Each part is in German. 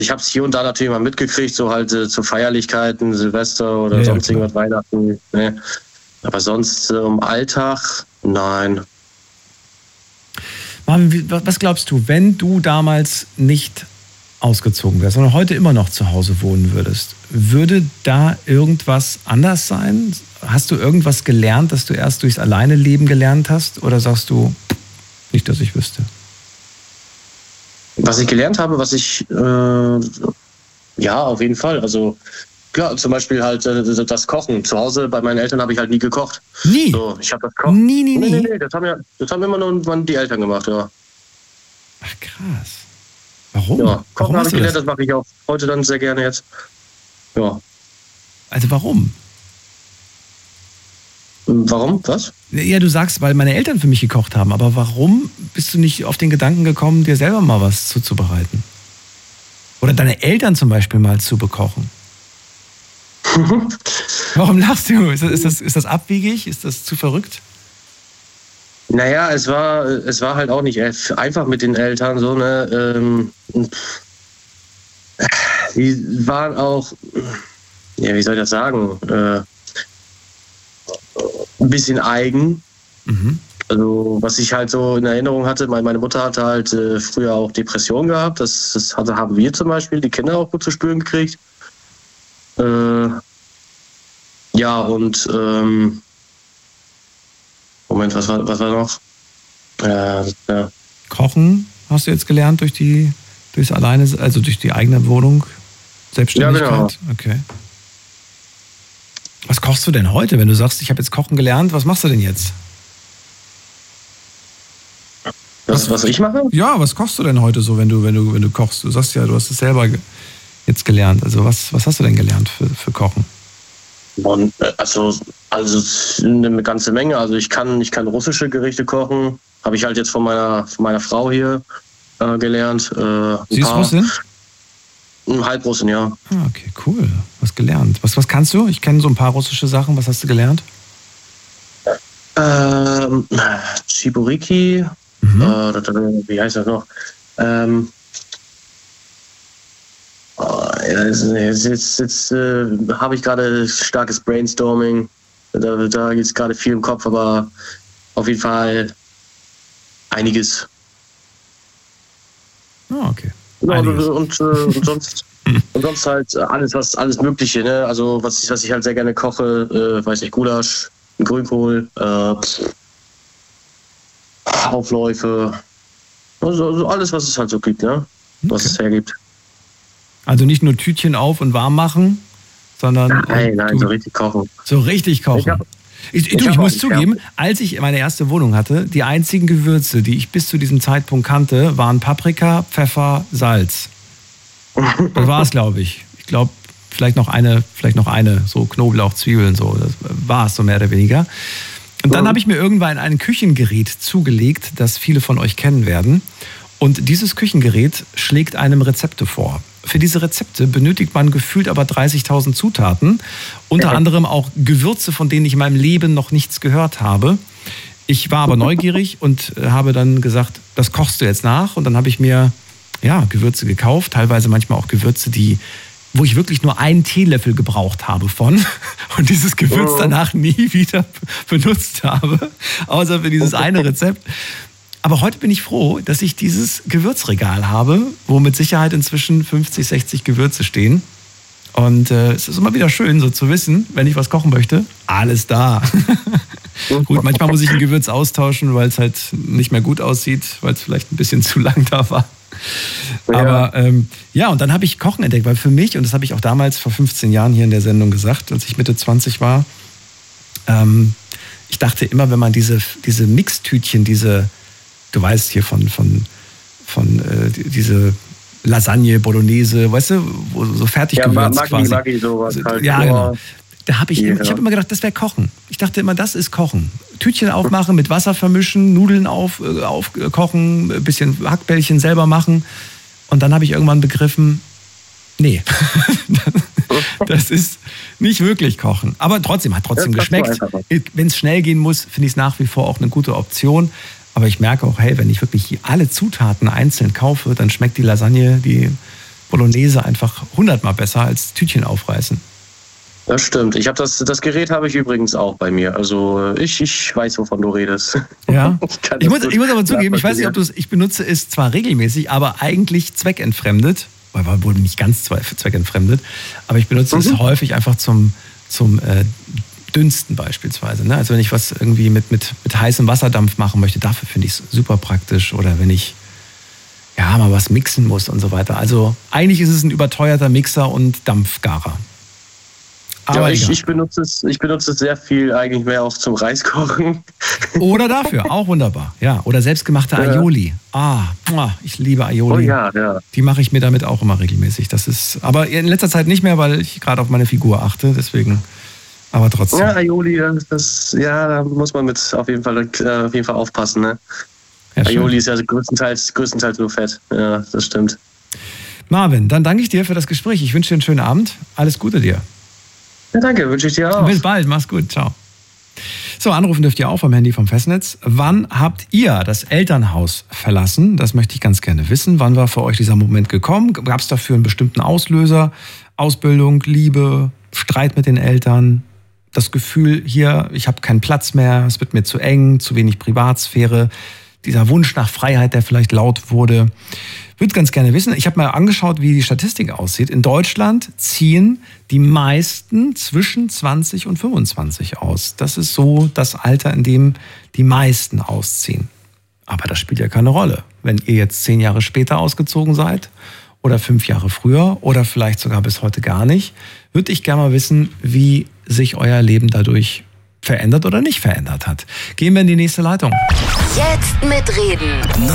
ich habe es hier und da natürlich mal mitgekriegt, so halt zu Feierlichkeiten, Silvester oder sonst irgendwas, Weihnachten. Ne? Aber sonst im Alltag, nein. Marvin, was glaubst du, wenn du damals nicht ausgezogen wärst, sondern heute immer noch zu Hause wohnen würdest, würde da irgendwas anders sein? Hast du irgendwas gelernt, das du erst durchs Alleineleben gelernt hast? Oder sagst du, nicht, dass ich wüsste? Was ich gelernt habe, ja, auf jeden Fall. Also, klar, zum Beispiel halt das Kochen. Zu Hause bei meinen Eltern habe ich halt nie gekocht. Nie? So, ich habe das Kochen. Nie. Nee, das haben immer nur die Eltern gemacht, ja. Ach, krass. Warum? Ja, Kochen habe ich gelernt, das mache ich auch heute dann sehr gerne jetzt. Ja. Also warum? Warum? Was? Ja, du sagst, weil meine Eltern für mich gekocht haben. Aber warum bist du nicht auf den Gedanken gekommen, dir selber mal was zuzubereiten? Oder deine Eltern zum Beispiel mal zu bekochen? Warum lachst du? Ist das abwegig? Ist das zu verrückt? Naja, es war halt auch nicht einfach mit den Eltern, so, ne? Die waren auch, ja, wie soll ich das sagen? Ein bisschen eigen. Mhm. Also, was ich halt so in Erinnerung hatte, meine Mutter hatte halt früher auch Depressionen gehabt. Das haben wir zum Beispiel, die Kinder auch gut zu spüren gekriegt. Ja, und Moment, was war noch? Ja. Kochen hast du jetzt gelernt durch die eigene Wohnung, Selbstständigkeit? Ja, genau. Okay. Was kochst du denn heute, wenn du sagst, ich habe jetzt Kochen gelernt? Was machst du denn jetzt? Was ich mache? Ja, was kochst du denn heute so, wenn du kochst? Du sagst ja, du hast es selber jetzt gelernt. Also was hast du denn gelernt für Kochen? Also eine ganze Menge. Also ich kann russische Gerichte kochen. Habe ich halt jetzt von meiner Frau hier gelernt. Sie ist Russin? Halbrussin, ja. Ah, okay, cool. Was gelernt. Was kannst du? Ich kenne so ein paar russische Sachen. Was hast du gelernt? Chiburiki. Wie heißt das noch? Jetzt habe ich gerade starkes Brainstorming. Da geht es gerade viel im Kopf, aber auf jeden Fall einiges. Ah, okay. Einiges. Und sonst halt alles Mögliche, ne? Also was ich halt sehr gerne koche, weiß nicht, Gulasch, Grünkohl, Aufläufe, also alles, was es halt so gibt, ne? Was es hergibt. Also nicht nur Tütchen auf und warm machen, sondern... Nein, so richtig kochen. So richtig kochen. Ich muss zugeben, als ich meine erste Wohnung hatte, die einzigen Gewürze, die ich bis zu diesem Zeitpunkt kannte, waren Paprika, Pfeffer, Salz. Das war es, glaube ich. Ich glaube, vielleicht noch eine, so Knoblauch, Zwiebeln, so. Das war es so mehr oder weniger. Und dann habe ich mir irgendwann ein Küchengerät zugelegt, das viele von euch kennen werden. Und dieses Küchengerät schlägt einem Rezepte vor. Für diese Rezepte benötigt man gefühlt aber 30.000 Zutaten. Unter anderem auch Gewürze, von denen ich in meinem Leben noch nichts gehört habe. Ich war aber neugierig und habe dann gesagt, das kochst du jetzt nach. Und dann habe ich mir Gewürze gekauft. Teilweise manchmal auch Gewürze, wo ich wirklich nur einen Teelöffel gebraucht habe von. Und dieses Gewürz danach nie wieder benutzt habe. Außer für dieses eine Rezept. Aber heute bin ich froh, dass ich dieses Gewürzregal habe, wo mit Sicherheit inzwischen 50, 60 Gewürze stehen. Und es ist immer wieder schön, so zu wissen, wenn ich was kochen möchte, alles da. Gut, manchmal muss ich ein Gewürz austauschen, weil es halt nicht mehr gut aussieht, weil es vielleicht ein bisschen zu lang da war. Aber und dann habe ich Kochen entdeckt, weil für mich, und das habe ich auch damals vor 15 Jahren hier in der Sendung gesagt, als ich Mitte 20 war, ich dachte immer, wenn man diese Mixtütchen, du weißt hier von diese Lasagne, Bolognese, weißt du, wo so Fertiggewürzt quasi. Maggi, sowas halt. Ja, genau. Da habe ich habe immer gedacht, das wäre Kochen. Ich dachte immer, das ist Kochen. Tütchen aufmachen, mit Wasser vermischen, Nudeln aufkochen, ein bisschen Hackbällchen selber machen. Und dann habe ich irgendwann begriffen, nee, das ist nicht wirklich Kochen. Aber trotzdem, hat trotzdem geschmeckt. Wenn es schnell gehen muss, finde ich es nach wie vor auch eine gute Option. Aber ich merke auch, hey, wenn ich wirklich alle Zutaten einzeln kaufe, dann schmeckt die Lasagne, die Bolognese einfach 100-mal besser als Tütchen aufreißen. Das stimmt. Das Gerät habe ich übrigens auch bei mir. Also ich weiß, wovon du redest. Ja. Ich muss aber zugeben, ich weiß nicht, ob du es, ich benutze es zwar regelmäßig, aber eigentlich zweckentfremdet. Wohl nicht ganz zweckentfremdet, aber ich benutze es häufig einfach zum Dünsten beispielsweise. Ne? Also wenn ich was irgendwie mit heißem Wasserdampf machen möchte, dafür finde ich es super praktisch. Oder wenn ich mal was mixen muss und so weiter. Also eigentlich ist es ein überteuerter Mixer und Dampfgarer. Aber ja, ich benutze es sehr viel eigentlich mehr auch zum Reiskochen. Oder dafür, auch wunderbar. Ja, oder selbstgemachte Aioli. Ich liebe Aioli. Oh ja. Die mache ich mir damit auch immer regelmäßig. Das ist, aber in letzter Zeit nicht mehr, weil ich gerade auf meine Figur achte, deswegen, aber trotzdem. Ja, Aioli, da muss man auf jeden Fall aufpassen, ne? Ja, Aioli ist ja größtenteils nur Fett. Ja, das stimmt. Marvin, dann danke ich dir für das Gespräch. Ich wünsche dir einen schönen Abend. Alles Gute dir. Ja, danke, wünsche ich dir auch. Bis bald, mach's gut, ciao. So, anrufen dürft ihr auch vom Handy vom Festnetz. Wann habt ihr das Elternhaus verlassen? Das möchte ich ganz gerne wissen. Wann war für euch dieser Moment gekommen? Gab es dafür einen bestimmten Auslöser? Ausbildung, Liebe, Streit mit den Eltern? Das Gefühl, hier, ich habe keinen Platz mehr, es wird mir zu eng, zu wenig Privatsphäre. Dieser Wunsch nach Freiheit, der vielleicht laut wurde. Ich würde ganz gerne wissen, ich habe mal angeschaut, wie die Statistik aussieht. In Deutschland ziehen die meisten zwischen 20 und 25 aus. Das ist so das Alter, in dem die meisten ausziehen. Aber das spielt ja keine Rolle. Wenn ihr jetzt 10 Jahre später ausgezogen seid oder 5 Jahre früher oder vielleicht sogar bis heute gar nicht, würde ich gerne mal wissen, wie sich euer Leben dadurch verändert oder nicht verändert hat. Gehen wir in die nächste Leitung. Jetzt mitreden.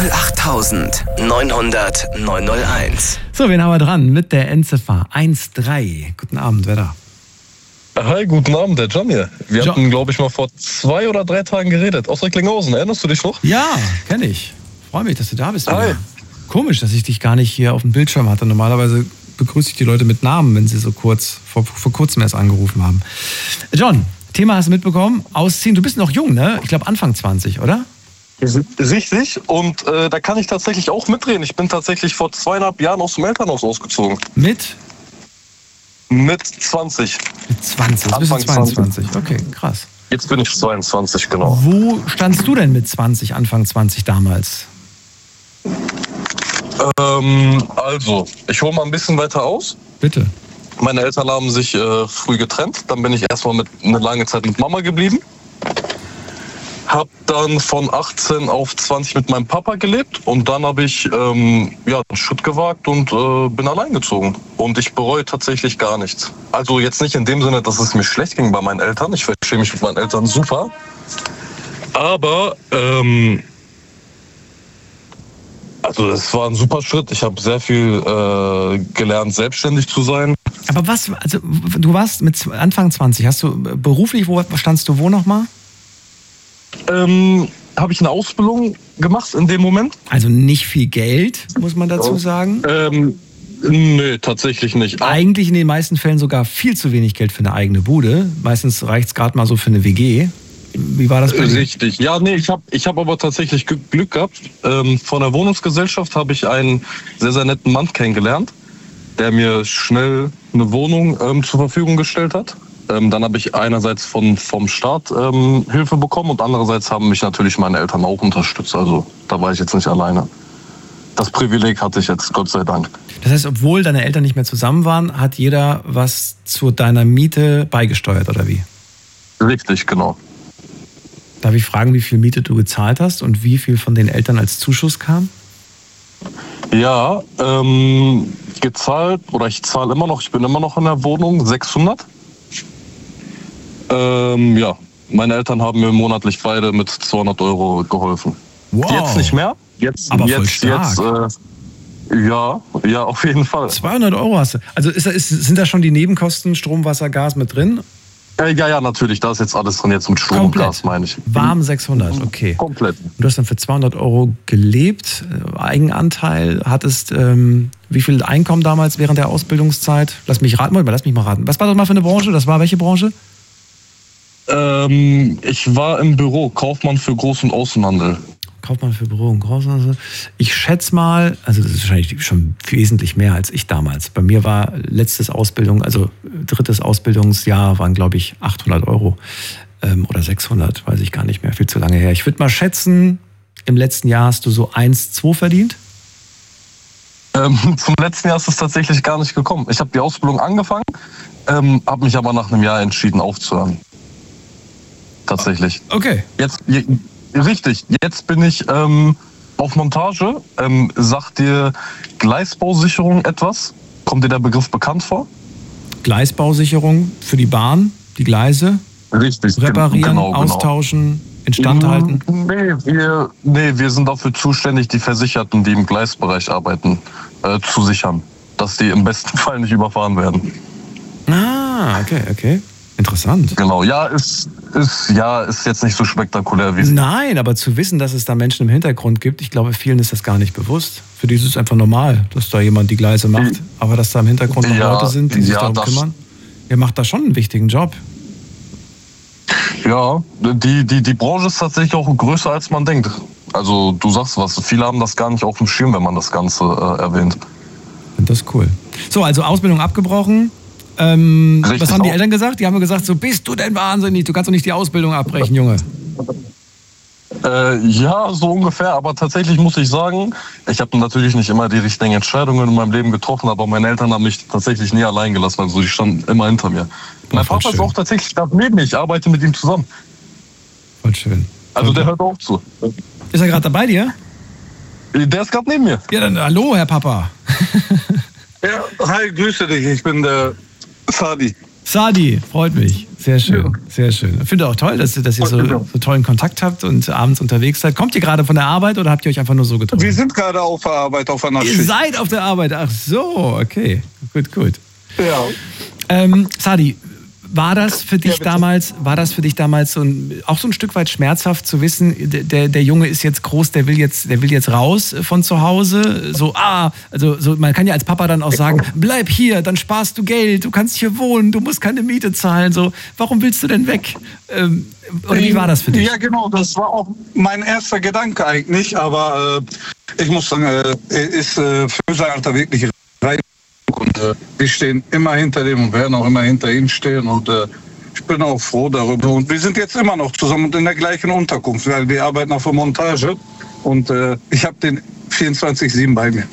08900 901. So, wen haben wir dran? Mit der Endziffer 13. Guten Abend, wer da? Hi, guten Abend, der John hier. Wir hatten, glaube ich, mal vor 2 oder 3 Tagen geredet. Aus Recklinghausen, erinnerst du dich noch? Ja, kenne ich. Freue mich, dass du da bist. Hi. Wieder. Komisch, dass ich dich gar nicht hier auf dem Bildschirm hatte. Normalerweise begrüße ich die Leute mit Namen, wenn sie so vor kurzem erst angerufen haben. John, Thema hast du mitbekommen, ausziehen. Du bist noch jung, ne? Ich glaube Anfang 20, oder? Richtig. Und da kann ich tatsächlich auch mitreden. Ich bin tatsächlich vor 2,5 Jahren aus dem Elternhaus ausgezogen. Mit 20. Mit 20, du bist 22. Okay, krass. Jetzt bin ich 22, genau. Wo standst du denn mit 20, Anfang 20 damals? Also, ich hole mal ein bisschen weiter aus. Bitte. Meine Eltern haben sich früh getrennt. Dann bin ich erstmal eine lange Zeit mit Mama geblieben. Hab dann von 18 auf 20 mit meinem Papa gelebt. Und dann habe ich einen Schritt gewagt und bin allein gezogen. Und ich bereue tatsächlich gar nichts. Also jetzt nicht in dem Sinne, dass es mir schlecht ging bei meinen Eltern. Ich verstehe mich mit meinen Eltern super. Aber also es war ein super Schritt. Ich habe sehr viel gelernt, selbstständig zu sein. Aber du warst mit Anfang 20, hast du beruflich, wo standst du wo nochmal? Habe ich eine Ausbildung gemacht in dem Moment. Also nicht viel Geld, muss man dazu sagen? Nee, tatsächlich nicht. Eigentlich in den meisten Fällen sogar viel zu wenig Geld für eine eigene Bude. Meistens reicht es gerade mal so für eine WG. Wie war das bei dir? Richtig. Ja, nee, ich hab aber tatsächlich Glück gehabt. Von der Wohnungsgesellschaft habe ich einen sehr, sehr netten Mann kennengelernt, der mir schnell eine Wohnung zur Verfügung gestellt hat. Dann habe ich einerseits vom Staat Hilfe bekommen und andererseits haben mich natürlich meine Eltern auch unterstützt. Also da war ich jetzt nicht alleine. Das Privileg hatte ich jetzt, Gott sei Dank. Das heißt, obwohl deine Eltern nicht mehr zusammen waren, hat jeder was zu deiner Miete beigesteuert, oder wie? Richtig, genau. Darf ich fragen, wie viel Miete du gezahlt hast und wie viel von den Eltern als Zuschuss kam? Ja, gezahlt, oder ich zahle immer noch, ich bin immer noch in der Wohnung, 600. Meine Eltern haben mir monatlich beide mit 200 € geholfen. Wow. Jetzt nicht mehr. Voll stark. Ja, auf jeden Fall. 200 € hast du. Also sind da schon die Nebenkosten, Strom, Wasser, Gas mit drin? Ja, natürlich. Da ist jetzt alles drin, jetzt mit Strom und Gas, meine ich. Warm 600, okay. Komplett. Und du hast dann für 200 € gelebt, Eigenanteil, hattest wie viel Einkommen damals während der Ausbildungszeit? Lass mich mal raten. Was war das mal für eine Branche? Das war welche Branche? Ich war im Büro, Kaufmann für Groß- und Außenhandel. Kaufmann für Büro und Großhandel. Ich schätze mal, also das ist wahrscheinlich schon wesentlich mehr als ich damals. Bei mir war drittes Ausbildungsjahr waren, glaube ich, 800 Euro oder 600, weiß ich gar nicht mehr, viel zu lange her. Ich würde mal schätzen, im letzten Jahr hast du so 1,2 verdient? Zum letzten Jahr ist es tatsächlich gar nicht gekommen. Ich habe die Ausbildung angefangen, habe mich aber nach einem Jahr entschieden aufzuhören. Tatsächlich. Okay. Jetzt bin ich auf Montage. Sagt dir Gleisbausicherung etwas? Kommt dir der Begriff bekannt vor? Gleisbausicherung für die Bahn, die Gleise? Richtig. Reparieren, austauschen, instand halten? Nee, wir sind dafür zuständig, die Versicherten, die im Gleisbereich arbeiten, zu sichern. Dass die im besten Fall nicht überfahren werden. Ah, okay. Interessant. Genau, ist jetzt nicht so spektakulär wie es. Nein, aber zu wissen, dass es da Menschen im Hintergrund gibt, ich glaube, vielen ist das gar nicht bewusst. Für die ist es einfach normal, dass da jemand die Gleise macht. Aber dass da im Hintergrund noch Leute sind, die sich darum kümmern. Ihr macht da schon einen wichtigen Job. Ja, die Branche ist tatsächlich auch größer, als man denkt. Also du sagst was, viele haben das gar nicht auf dem Schirm, wenn man das Ganze erwähnt. Das ist cool. So, also Ausbildung abgebrochen. Was haben die Eltern gesagt? Die haben gesagt, so bist du denn wahnsinnig, du kannst doch nicht die Ausbildung abbrechen, Junge. Ja, so ungefähr, aber tatsächlich muss ich sagen, ich habe natürlich nicht immer die richtigen Entscheidungen in meinem Leben getroffen, aber meine Eltern haben mich tatsächlich nie allein gelassen, also die standen immer hinter mir. Mein Vater ist auch tatsächlich neben mir, ich arbeite mit ihm zusammen. Voll schön. Also der hört auch zu. Ist er gerade bei dir? Der ist gerade neben mir. Ja, dann hallo, Herr Papa. Ja, hi, grüße dich, ich bin der Sadi. Sadi, freut mich. Sehr schön, sehr schön. Ich finde auch toll, dass ihr so tollen Kontakt habt und abends unterwegs seid. Kommt ihr gerade von der Arbeit oder habt ihr euch einfach nur so getroffen? Wir sind gerade auf der Arbeit, auf einer Schicht. Ihr seid auf der Arbeit, ach so, okay. Gut. Ja. Sadi, war das für dich damals so auch so ein Stück weit schmerzhaft zu wissen, der Junge ist jetzt groß, der will jetzt raus von zu Hause? Man kann ja als Papa dann auch sagen, bleib hier, dann sparst du Geld, du kannst hier wohnen, du musst keine Miete zahlen. So, warum willst du denn weg? Oder wie war das für dich? Ja, genau, das war auch mein erster Gedanke eigentlich, aber ich muss sagen, er ist für sein Alter wirklich reif. Und wir stehen immer hinter dem und werden auch immer hinter ihm stehen und ich bin auch froh darüber. Und wir sind jetzt immer noch zusammen und in der gleichen Unterkunft, weil wir arbeiten auf der Montage und ich habe den 24/7 bei mir.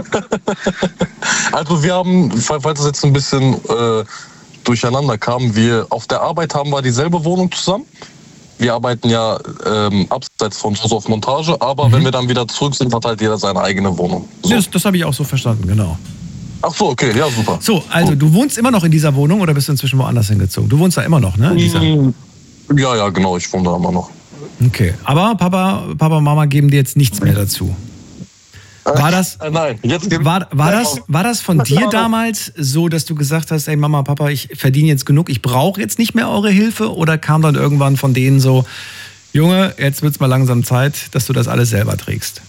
Also wir haben, falls es jetzt ein bisschen durcheinander kam, auf der Arbeit haben wir dieselbe Wohnung zusammen. Wir arbeiten ja abseits von Haus auf Montage, aber wenn wir dann wieder zurück sind, hat halt jeder seine eigene Wohnung. So. Das habe ich auch so verstanden, genau. Ach so, okay, ja, super. So, also du wohnst immer noch in dieser Wohnung oder bist du inzwischen woanders hingezogen? Du wohnst da immer noch, ne? Ja, genau, ich wohne da immer noch. Okay, aber Papa und Mama geben dir jetzt nichts mehr dazu. War das, nein, jetzt war das von dir damals so, dass du gesagt hast, ey Mama, Papa, ich verdiene jetzt genug, ich brauche jetzt nicht mehr eure Hilfe? Oder kam dann irgendwann von denen so, Junge, jetzt wird's mal langsam Zeit, dass du das alles selber trägst?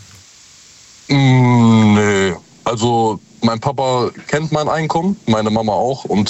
Nee, also mein Papa kennt mein Einkommen, meine Mama auch und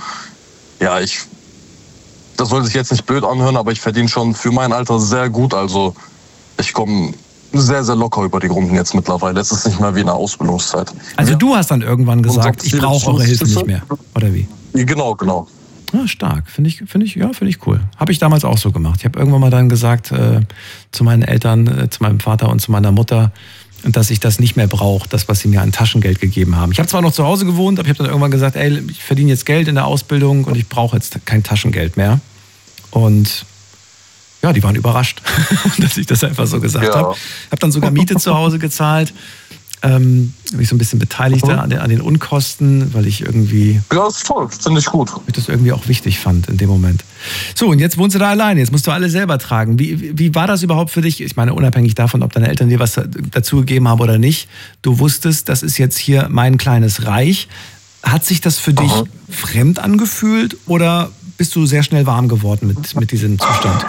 das soll sich jetzt nicht blöd anhören, aber ich verdiene schon für mein Alter sehr gut, also ich komme sehr, sehr locker über die Runden jetzt mittlerweile. Es ist nicht mehr wie in der Ausbildungszeit. Also du hast dann irgendwann gesagt, ich brauche eure Hilfe nicht mehr, oder wie? Genau. Ja, stark, finde ich cool. Habe ich damals auch so gemacht. Ich habe irgendwann mal dann gesagt zu meinen Eltern, zu meinem Vater und zu meiner Mutter, dass ich das nicht mehr brauche, das, was sie mir an Taschengeld gegeben haben. Ich habe zwar noch zu Hause gewohnt, aber ich habe dann irgendwann gesagt, ey, ich verdiene jetzt Geld in der Ausbildung und ich brauche jetzt kein Taschengeld mehr. Und ja, die waren überrascht, dass ich das einfach so gesagt habe. Ich habe dann sogar Miete zu Hause gezahlt. Mich so ein bisschen beteiligte an den Unkosten, weil ich irgendwie... Ja, das ist toll, finde ich gut. Ich das irgendwie auch wichtig fand in dem Moment. So, und jetzt wohnst du da alleine, jetzt musst du alles selber tragen. Wie war das überhaupt für dich? Ich meine, unabhängig davon, ob deine Eltern dir was dazu gegeben haben oder nicht, du wusstest, das ist jetzt hier mein kleines Reich. Hat sich das für dich fremd angefühlt oder bist du sehr schnell warm geworden mit diesem Zustand?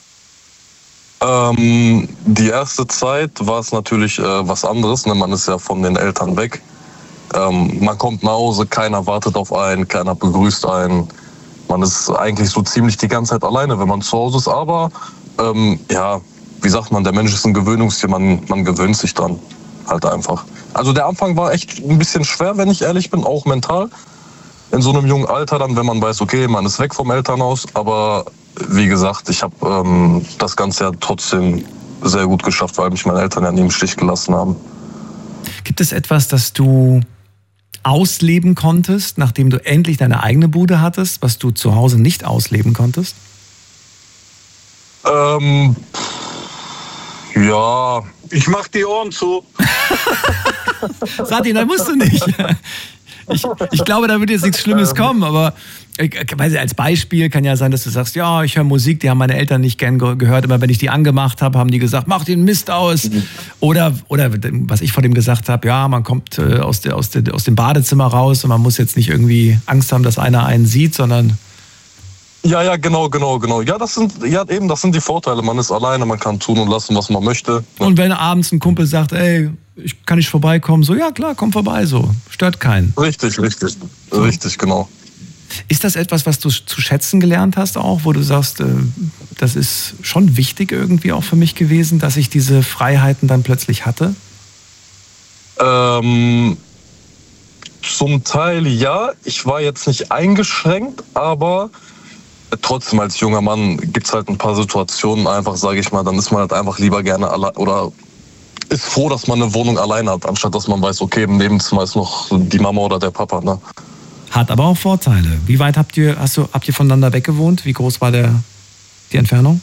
Die erste Zeit war es natürlich was anderes. Ne? Man ist ja von den Eltern weg. Man kommt nach Hause, keiner wartet auf einen, keiner begrüßt einen. Man ist eigentlich so ziemlich die ganze Zeit alleine, wenn man zu Hause ist. Aber wie sagt man, der Mensch ist ein Gewöhnungstier, man gewöhnt sich dran halt einfach. Also der Anfang war echt ein bisschen schwer, wenn ich ehrlich bin, auch mental. In so einem jungen Alter dann, wenn man weiß, okay, man ist weg vom Elternhaus. Aber wie gesagt, ich habe das Ganze ja trotzdem sehr gut geschafft, weil mich meine Eltern ja nie im Stich gelassen haben. Gibt es etwas, das du ausleben konntest, nachdem du endlich deine eigene Bude hattest, was du zu Hause nicht ausleben konntest? Ja. Ich mach die Ohren zu. Sati, da musst du nicht. Ich glaube, da wird jetzt nichts Schlimmes kommen, aber als Beispiel kann ja sein, dass du sagst, ja, ich höre Musik, die haben meine Eltern nicht gern gehört, immer wenn ich die angemacht habe, haben die gesagt, mach den Mist aus. Oder was ich vor dem gesagt habe, ja, man kommt aus dem Badezimmer raus und man muss jetzt nicht irgendwie Angst haben, dass einer einen sieht, sondern... Ja, genau. Ja, das sind die Vorteile. Man ist alleine, man kann tun und lassen, was man möchte. Und wenn abends ein Kumpel sagt, ey, kann ich vorbeikommen? So, ja klar, komm vorbei, so. Stört keinen. Richtig, genau. Ist das etwas, was du zu schätzen gelernt hast auch, wo du sagst, das ist schon wichtig irgendwie auch für mich gewesen, dass ich diese Freiheiten dann plötzlich hatte? Zum Teil ja. Ich war jetzt nicht eingeschränkt, aber trotzdem als junger Mann gibt es halt ein paar Situationen einfach, sage ich mal, dann ist man halt einfach lieber gerne allein oder ist froh, dass man eine Wohnung alleine hat, anstatt dass man weiß, okay, im Nebenzimmer ist noch die Mama oder der Papa. Ne? Hat aber auch Vorteile. Wie weit habt ihr voneinander weggewohnt? Wie groß war die Entfernung?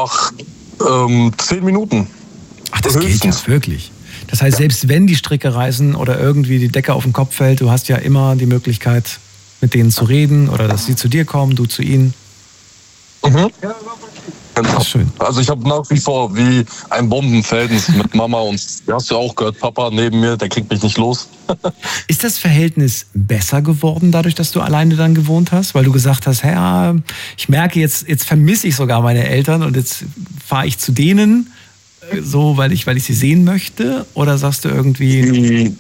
10 Minuten. Ach, das geht ja wirklich. Das heißt, selbst wenn die Stricke reißen oder irgendwie die Decke auf den Kopf fällt, du hast ja immer die Möglichkeit, mit denen zu reden oder dass sie zu dir kommen, du zu ihnen. Mhm. Genau. Das ist schön. Also ich habe nach wie vor wie ein Bombenverhältnis mit Mama und du hast ja auch gehört, Papa neben mir, der kriegt mich nicht los. Ist das Verhältnis besser geworden dadurch, dass du alleine dann gewohnt hast? Weil du gesagt hast, ja, ich merke jetzt vermisse ich sogar meine Eltern und jetzt fahre ich zu denen, so weil ich sie sehen möchte? Oder sagst du irgendwie...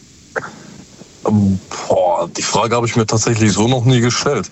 Die Frage habe ich mir tatsächlich so noch nie gestellt.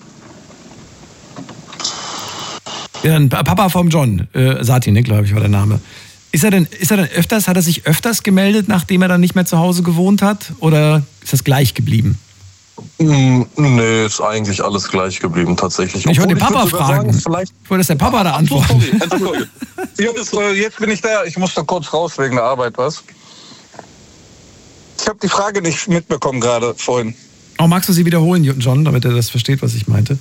Ja, Papa vom John, Sati, ne, glaube ich, war der Name. Hat er sich öfters gemeldet, nachdem er dann nicht mehr zu Hause gewohnt hat? Oder ist das gleich geblieben? Nee, ist eigentlich alles gleich geblieben, tatsächlich. Ich wollte den Papa fragen. Ich wollte, dass der Papa da antwortet. Jetzt bin ich da. Ich musste kurz raus wegen der Arbeit, was? Ich habe die Frage nicht mitbekommen gerade vorhin. Oh, magst du sie wiederholen, John, damit er das versteht, was ich meinte?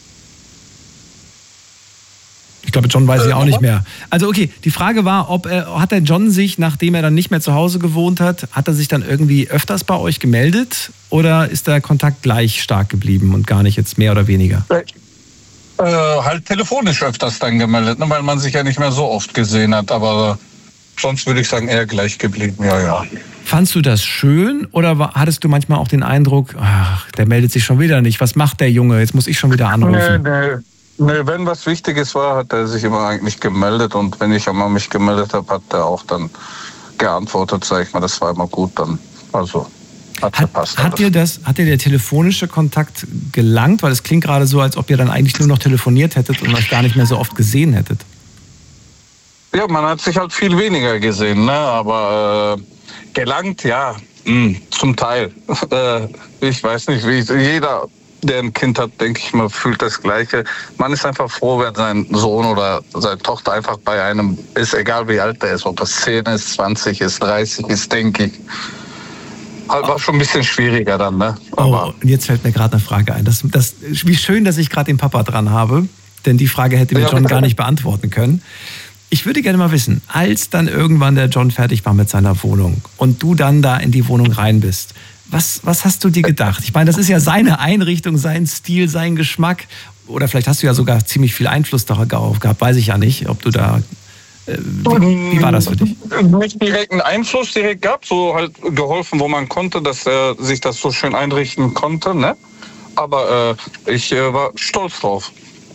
Ich glaube, John weiß sie auch nicht mehr. Also okay, die Frage war, hat der John sich, nachdem er dann nicht mehr zu Hause gewohnt hat er sich dann irgendwie öfters bei euch gemeldet oder ist der Kontakt gleich stark geblieben und gar nicht jetzt mehr oder weniger? Halt telefonisch öfters dann gemeldet, ne, weil man sich ja nicht mehr so oft gesehen hat, aber sonst würde ich sagen eher gleich geblieben, ja. Fandst du das schön oder hattest du manchmal auch den Eindruck, ach, der meldet sich schon wieder nicht, was macht der Junge, jetzt muss ich schon wieder anrufen? Nee, wenn was Wichtiges war, hat er sich immer eigentlich gemeldet und wenn ich einmal mich gemeldet habe, hat er auch dann geantwortet, sag ich mal, das war immer gut, dann, also hat gepasst. Hat dir der telefonische Kontakt gelangt, weil es klingt gerade so, als ob ihr dann eigentlich nur noch telefoniert hättet und euch gar nicht mehr so oft gesehen hättet? Ja, man hat sich halt viel weniger gesehen, ne, aber gelangt, ja, zum Teil. Ich weiß nicht, wie jeder, der ein Kind hat, denke ich mal, fühlt das Gleiche. Man ist einfach froh, wenn sein Sohn oder seine Tochter einfach bei einem ist, egal wie alt er ist, ob das 10 ist, 20 ist, 30 ist, denke ich. War schon ein bisschen schwieriger dann, ne? Aber und jetzt fällt mir gerade eine Frage ein. Wie schön, dass ich gerade den Papa dran habe, denn die Frage hätte mir John gar nicht beantworten können. Ich würde gerne mal wissen, als dann irgendwann der John fertig war mit seiner Wohnung und du dann da in die Wohnung rein bist, was hast du dir gedacht? Ich meine, das ist ja seine Einrichtung, sein Stil, sein Geschmack. Oder vielleicht hast du ja sogar ziemlich viel Einfluss darauf gehabt, weiß ich ja nicht, ob du da... Wie war das für dich? Nicht direkt einen Einfluss direkt gehabt, so halt geholfen, wo man konnte, dass er sich das so schön einrichten konnte, ne? Aber ich war stolz drauf.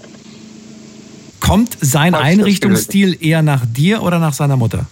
Kommt sein Einrichtungsstil eher nach dir oder nach seiner Mutter?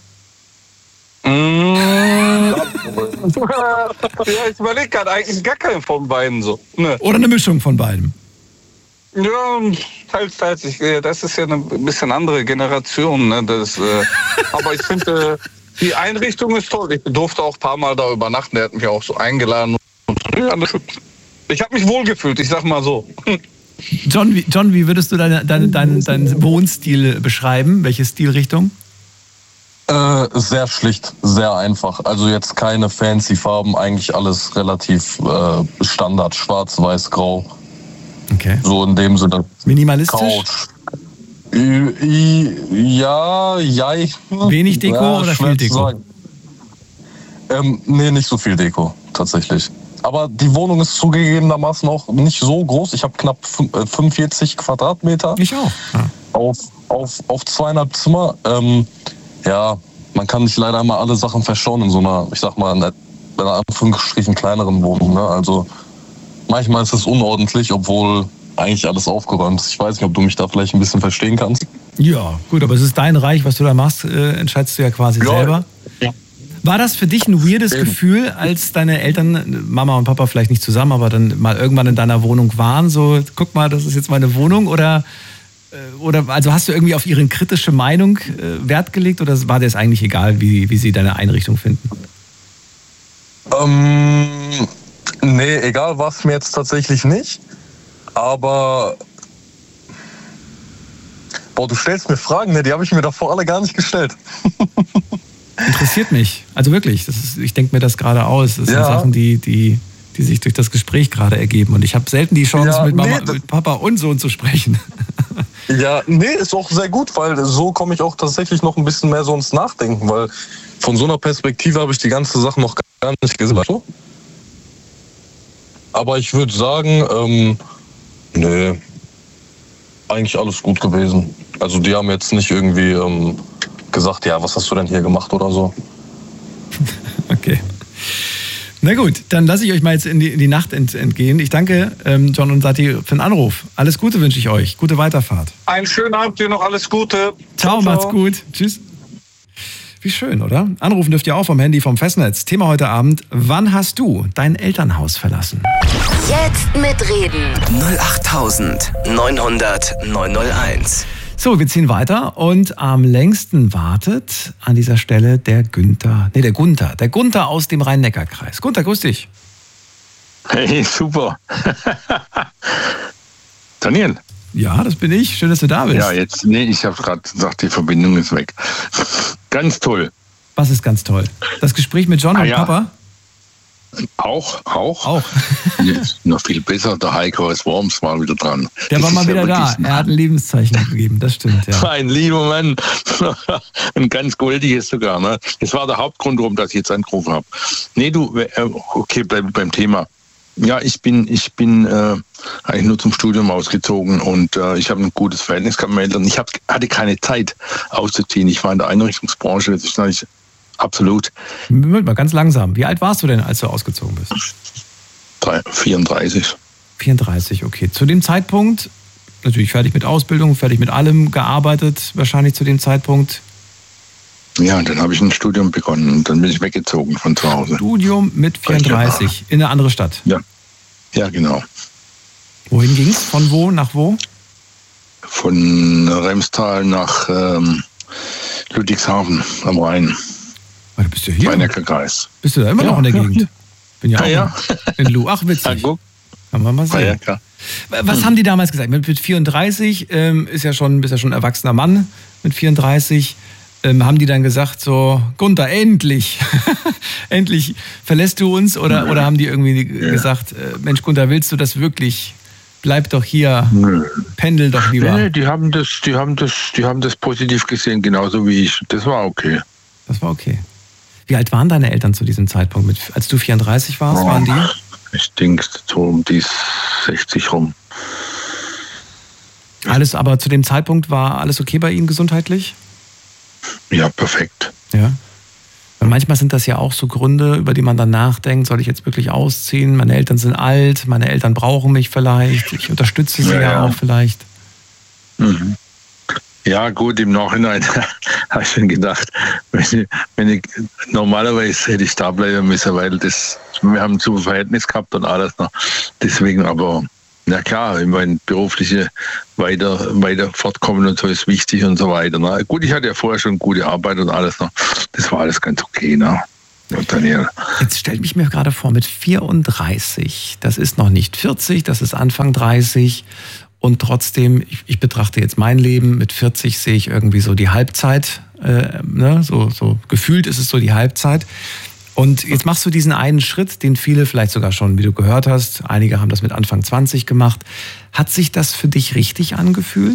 Ja, ich überlege gerade eigentlich gar keinen von beiden so. Ne. Oder eine Mischung von beiden? Ja, teils. Das ist ja eine bisschen andere Generation. Ne? Aber ich finde, die Einrichtung ist toll. Ich durfte auch ein paar Mal da übernachten. Der hat mich auch so eingeladen. Ich habe mich wohlgefühlt, ich sag mal so. John, wie würdest du deinen Wohnstil beschreiben? Welche Stilrichtung? Sehr schlicht, sehr einfach. Also jetzt keine fancy Farben, eigentlich alles relativ Standard, schwarz, weiß, grau. Okay. So in dem Sinne. Minimalistisch? Couch. Ja. Wenig Deko oder viel Deko? Nee, nicht so viel Deko, tatsächlich. Aber die Wohnung ist zugegebenermaßen auch nicht so groß. Ich habe knapp 45 Quadratmeter. Ich auch. Ja. Auf 2,5 Zimmer. Ja, man kann nicht leider immer alle Sachen verschauen in so einer, ich sag mal, in einer Anführungsstrichen kleineren Wohnung. Ne? Also manchmal ist es unordentlich, obwohl eigentlich alles aufgeräumt ist. Ich weiß nicht, ob du mich da vielleicht ein bisschen verstehen kannst. Ja, gut, aber es ist dein Reich, was du da machst, entscheidest du ja quasi selber. Ja. War das für dich ein weirdes Gefühl, als deine Eltern, Mama und Papa vielleicht nicht zusammen, aber dann mal irgendwann in deiner Wohnung waren? So, guck mal, das ist jetzt meine Wohnung. Oder also hast du irgendwie auf ihre kritische Meinung Wert gelegt oder war dir es eigentlich egal, wie sie deine Einrichtung finden? Nee, egal war es mir jetzt tatsächlich nicht. Aber du stellst mir Fragen, ne? Die habe ich mir davor alle gar nicht gestellt. Interessiert mich. Also wirklich, ich denke mir das gerade aus. Das sind Sachen, die sich durch das Gespräch gerade ergeben. Und ich habe selten die Chance, mit Papa und Sohn zu sprechen. Ja, nee, ist auch sehr gut, weil so komme ich auch tatsächlich noch ein bisschen mehr so ins Nachdenken, weil von so einer Perspektive habe ich die ganze Sache noch gar nicht gesehen. Aber ich würde sagen, nee, eigentlich alles gut gewesen. Also die haben jetzt nicht irgendwie gesagt, ja, was hast du denn hier gemacht oder so. Okay. Na gut, dann lasse ich euch mal jetzt in die Nacht entgehen. Ich danke John und Sati für den Anruf. Alles Gute wünsche ich euch. Gute Weiterfahrt. Einen schönen Abend dir noch, alles Gute. Ciao, macht's gut. Tschüss. Wie schön, oder? Anrufen dürft ihr auch vom Handy, vom Festnetz. Thema heute Abend: Wann hast du dein Elternhaus verlassen? Jetzt mitreden. 08900 901. So, wir ziehen weiter und am längsten wartet an dieser Stelle der Gunther aus dem Rhein-Neckar-Kreis. Gunther, grüß dich. Hey, super. Daniel. Ja, das bin ich. Schön, dass du da bist. Ja, ich habe gerade gesagt, die Verbindung ist weg. Ganz toll. Was ist ganz toll? Das Gespräch mit John und Papa? Auch. Jetzt noch viel besser. Der Heiko aus Worms war wieder dran. Der war mal wieder da. Er hat ein Lebenszeichen gegeben. Das stimmt, ja. Ein lieber Mann. Ein ganz goldiges sogar. Ne? Das war der Hauptgrund, warum ich jetzt angerufen habe. Nee, okay, bleib beim Thema. Ja, ich bin eigentlich nur zum Studium ausgezogen und ich habe ein gutes Verhältnis gehabt mit meinen Eltern. Ich hatte keine Zeit auszuziehen. Ich war in der Einrichtungsbranche. Das ist natürlich absolut. Mal ganz langsam. Wie alt warst du denn, als du ausgezogen bist? 34. 34, okay. Zu dem Zeitpunkt, natürlich fertig mit Ausbildung, fertig mit allem gearbeitet, wahrscheinlich zu dem Zeitpunkt. Ja, und dann habe ich ein Studium begonnen und dann bin ich weggezogen von zu Hause. Studium mit 34 in eine andere Stadt? Ja, genau. Wohin ging's? Von wo nach wo? Von Remstal nach Ludwigshafen am Rhein. Du bist ja hier. Rhein-Neckar-Kreis. Bist du da immer noch in der Gegend? Bin ja auch in Lu. Ach, witzig. Kann man mal sehen. Klar. Was haben die damals gesagt? Mit 34 bist ja schon ein erwachsener Mann. Mit 34 haben die dann gesagt so, Gunther, endlich, endlich verlässt du uns? Oder haben die irgendwie gesagt, Mensch, Gunther, willst du das wirklich? Bleib doch hier, pendel doch lieber. Nee, die haben das positiv gesehen, genauso wie ich. Das war okay. Das war okay. Wie alt waren deine Eltern zu diesem Zeitpunkt? Als du 34 warst, waren die? Ich denke so um die 60 rum. Aber zu dem Zeitpunkt war alles okay bei ihnen gesundheitlich? Ja, perfekt. Ja. Weil manchmal sind das ja auch so Gründe, über die man dann nachdenkt, soll ich jetzt wirklich ausziehen? Meine Eltern sind alt, meine Eltern brauchen mich vielleicht, ich unterstütze sie ja auch vielleicht. Mhm. Ja, gut, im Nachhinein habe ich schon gedacht, wenn ich normalerweise hätte ich da bleiben müssen, weil wir haben ein super Verhältnis gehabt und alles noch. Deswegen, aber Na klar, ich meine, berufliche weiter fortkommen und so ist wichtig und so weiter. Ne? Gut, ich hatte ja vorher schon gute Arbeit und alles. Ne? Das war alles ganz okay. Ne? Und Daniel. Jetzt stell mich mir gerade vor, mit 34, das ist noch nicht 40, das ist Anfang 30 und trotzdem, ich betrachte jetzt mein Leben, mit 40 sehe ich irgendwie so die Halbzeit, ne? so gefühlt ist es so die Halbzeit. Und jetzt machst du diesen einen Schritt, den viele vielleicht sogar schon, wie du gehört hast, einige haben das mit Anfang 20 gemacht. Hat sich das für dich richtig angefühlt?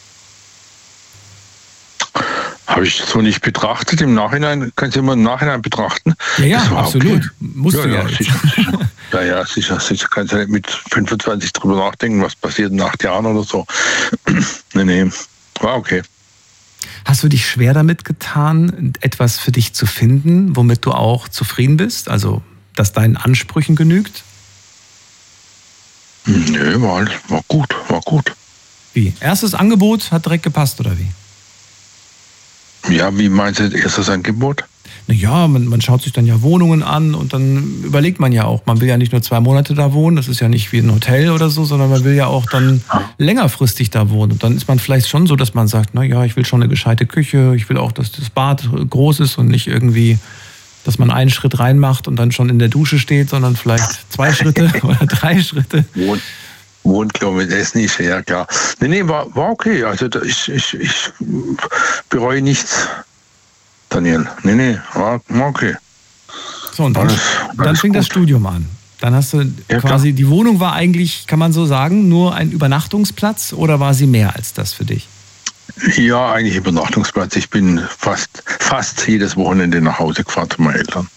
Habe ich so nicht betrachtet. Im Nachhinein, kannst du immer im Nachhinein betrachten. Ja, absolut. Okay. Musst du ja. Sicher. Kannst du nicht mit 25 drüber nachdenken, was passiert in 8 Jahren oder so. Nee, war okay. Hast du dich schwer damit getan, etwas für dich zu finden, womit du auch zufrieden bist? Also, das deinen Ansprüchen genügt? Nö, war gut. Wie? Erstes Angebot hat direkt gepasst, oder wie? Ja, wie meinst du, erstes Angebot? Naja, man schaut sich dann ja Wohnungen an und dann überlegt man ja auch, man will ja nicht nur 2 Monate da wohnen, das ist ja nicht wie ein Hotel oder so, sondern man will ja auch dann längerfristig da wohnen. Und dann ist man vielleicht schon so, dass man sagt, naja, ich will schon eine gescheite Küche, ich will auch, dass das Bad groß ist und nicht irgendwie, dass man einen Schritt reinmacht und dann schon in der Dusche steht, sondern vielleicht 2 Schritte oder 3 Schritte. Wohnklo mit Essen ist ja klar. Nee, war okay. Also ich bereue nichts, Daniel. Nee, war okay. So, und dann fing das Studium an. Dann hast du quasi, die Wohnung war eigentlich, kann man so sagen, nur ein Übernachtungsplatz oder war sie mehr als das für dich? Ja, eigentlich Übernachtungsplatz. Ich bin fast jedes Wochenende nach Hause gefahren zu meinen Eltern.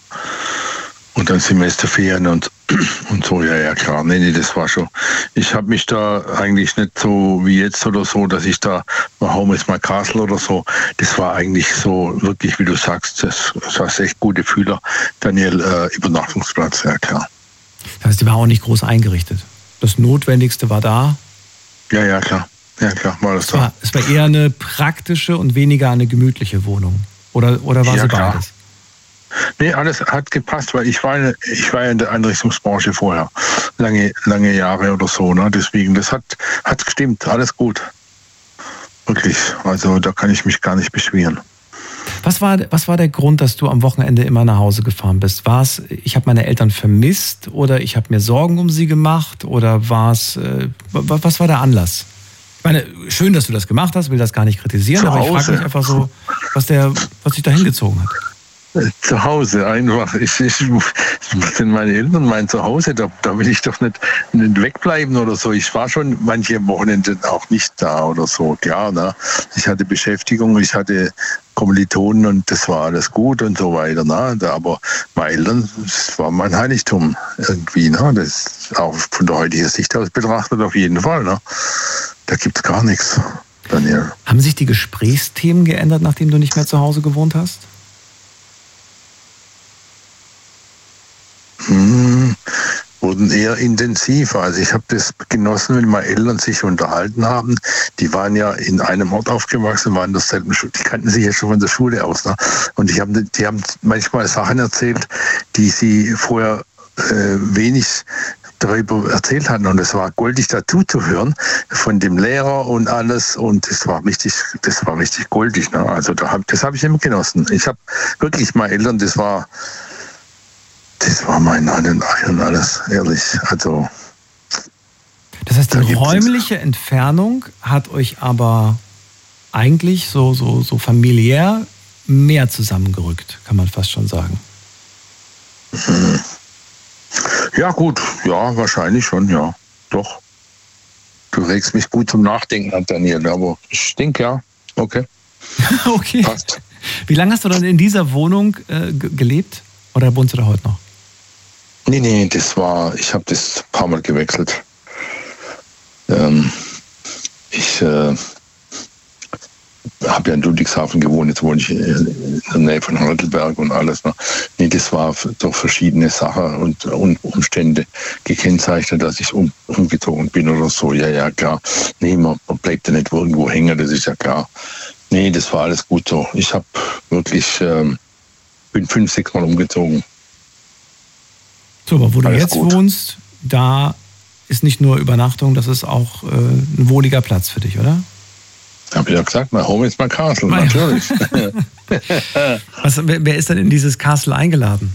Und dann Semesterferien und so, ja klar. Nee, das war schon. Ich habe mich da eigentlich nicht so wie jetzt oder so, dass ich da mal Home is my castle oder so. Das war eigentlich so wirklich, wie du sagst, das war echt gute Fühler. Daniel, Übernachtungsplatz, ja klar. Das heißt, die war auch nicht groß eingerichtet. Das Notwendigste war da. Ja, klar. Ja, klar, war das da. Es war eher eine praktische und weniger eine gemütliche Wohnung. Oder war sie klar. Beides? Nee, alles hat gepasst, weil ich war ja in der Einrichtungsbranche vorher. Lange Jahre oder so, ne? Deswegen, das hat gestimmt, alles gut. Wirklich. Also da kann ich mich gar nicht beschweren. Was war der Grund, dass du am Wochenende immer nach Hause gefahren bist? War es, ich habe meine Eltern vermisst oder ich habe mir Sorgen um sie gemacht oder was war der Anlass? Ich meine, schön, dass du das gemacht hast, will das gar nicht kritisieren, aber ich frage mich einfach so, was dich da hingezogen hat. Zu Hause einfach. Ich sind meine Eltern mein Zuhause, da will ich doch nicht wegbleiben oder so. Ich war schon manche Wochenende auch nicht da oder so, klar. Ne? Ich hatte Beschäftigung, ich hatte Kommilitonen und das war alles gut und so weiter. Ne? Aber meine Eltern, das war mein Heiligtum irgendwie. Ne? Das ist auch von der heutigen Sicht aus betrachtet auf jeden Fall. Ne? Da gibt's gar nichts, Daniel. Haben sich die Gesprächsthemen geändert, nachdem du nicht mehr zu Hause gewohnt hast? Wurden eher intensiver. Also ich habe das genossen, wenn meine Eltern sich unterhalten haben. Die waren ja in einem Ort aufgewachsen, waren in derselben Schule. Die kannten sich ja schon von der Schule aus. Ne? Und die haben manchmal Sachen erzählt, die sie vorher wenig darüber erzählt hatten. Und es war goldig dazu zu hören von dem Lehrer und alles. Und das war richtig goldig. Ne? Also das habe ich immer genossen. Ich habe wirklich meine Eltern, das war mein Ei und alles, ehrlich. Also. Das heißt, die räumliche Entfernung hat euch aber eigentlich so familiär mehr zusammengerückt, kann man fast schon sagen. Ja, gut. Ja, wahrscheinlich schon, ja. Doch. Du regst mich gut zum Nachdenken an, Daniel, aber ich denke, ja. Okay. Okay. Passt. Wie lange hast du dann in dieser Wohnung gelebt? Oder wohnst du da heute noch? Nee, ich habe das ein paar Mal gewechselt. Ich habe ja in Ludwigshafen gewohnt, jetzt wohne ich in der Nähe von Heidelberg und alles. Ne? Nee, das war durch verschiedene Sachen und Umstände gekennzeichnet, dass ich umgezogen bin oder so. Ja, klar. Nee, man bleibt ja nicht irgendwo hängen, das ist ja klar. Nee, das war alles gut so. Ich habe wirklich, bin 5-6 Mal umgezogen. So, aber wo du alles jetzt gut. wohnst, da ist nicht nur Übernachtung, das ist auch ein wohliger Platz für dich, oder? Hab ich ja gesagt, my home is my castle, natürlich. Wer ist denn in dieses Castle eingeladen?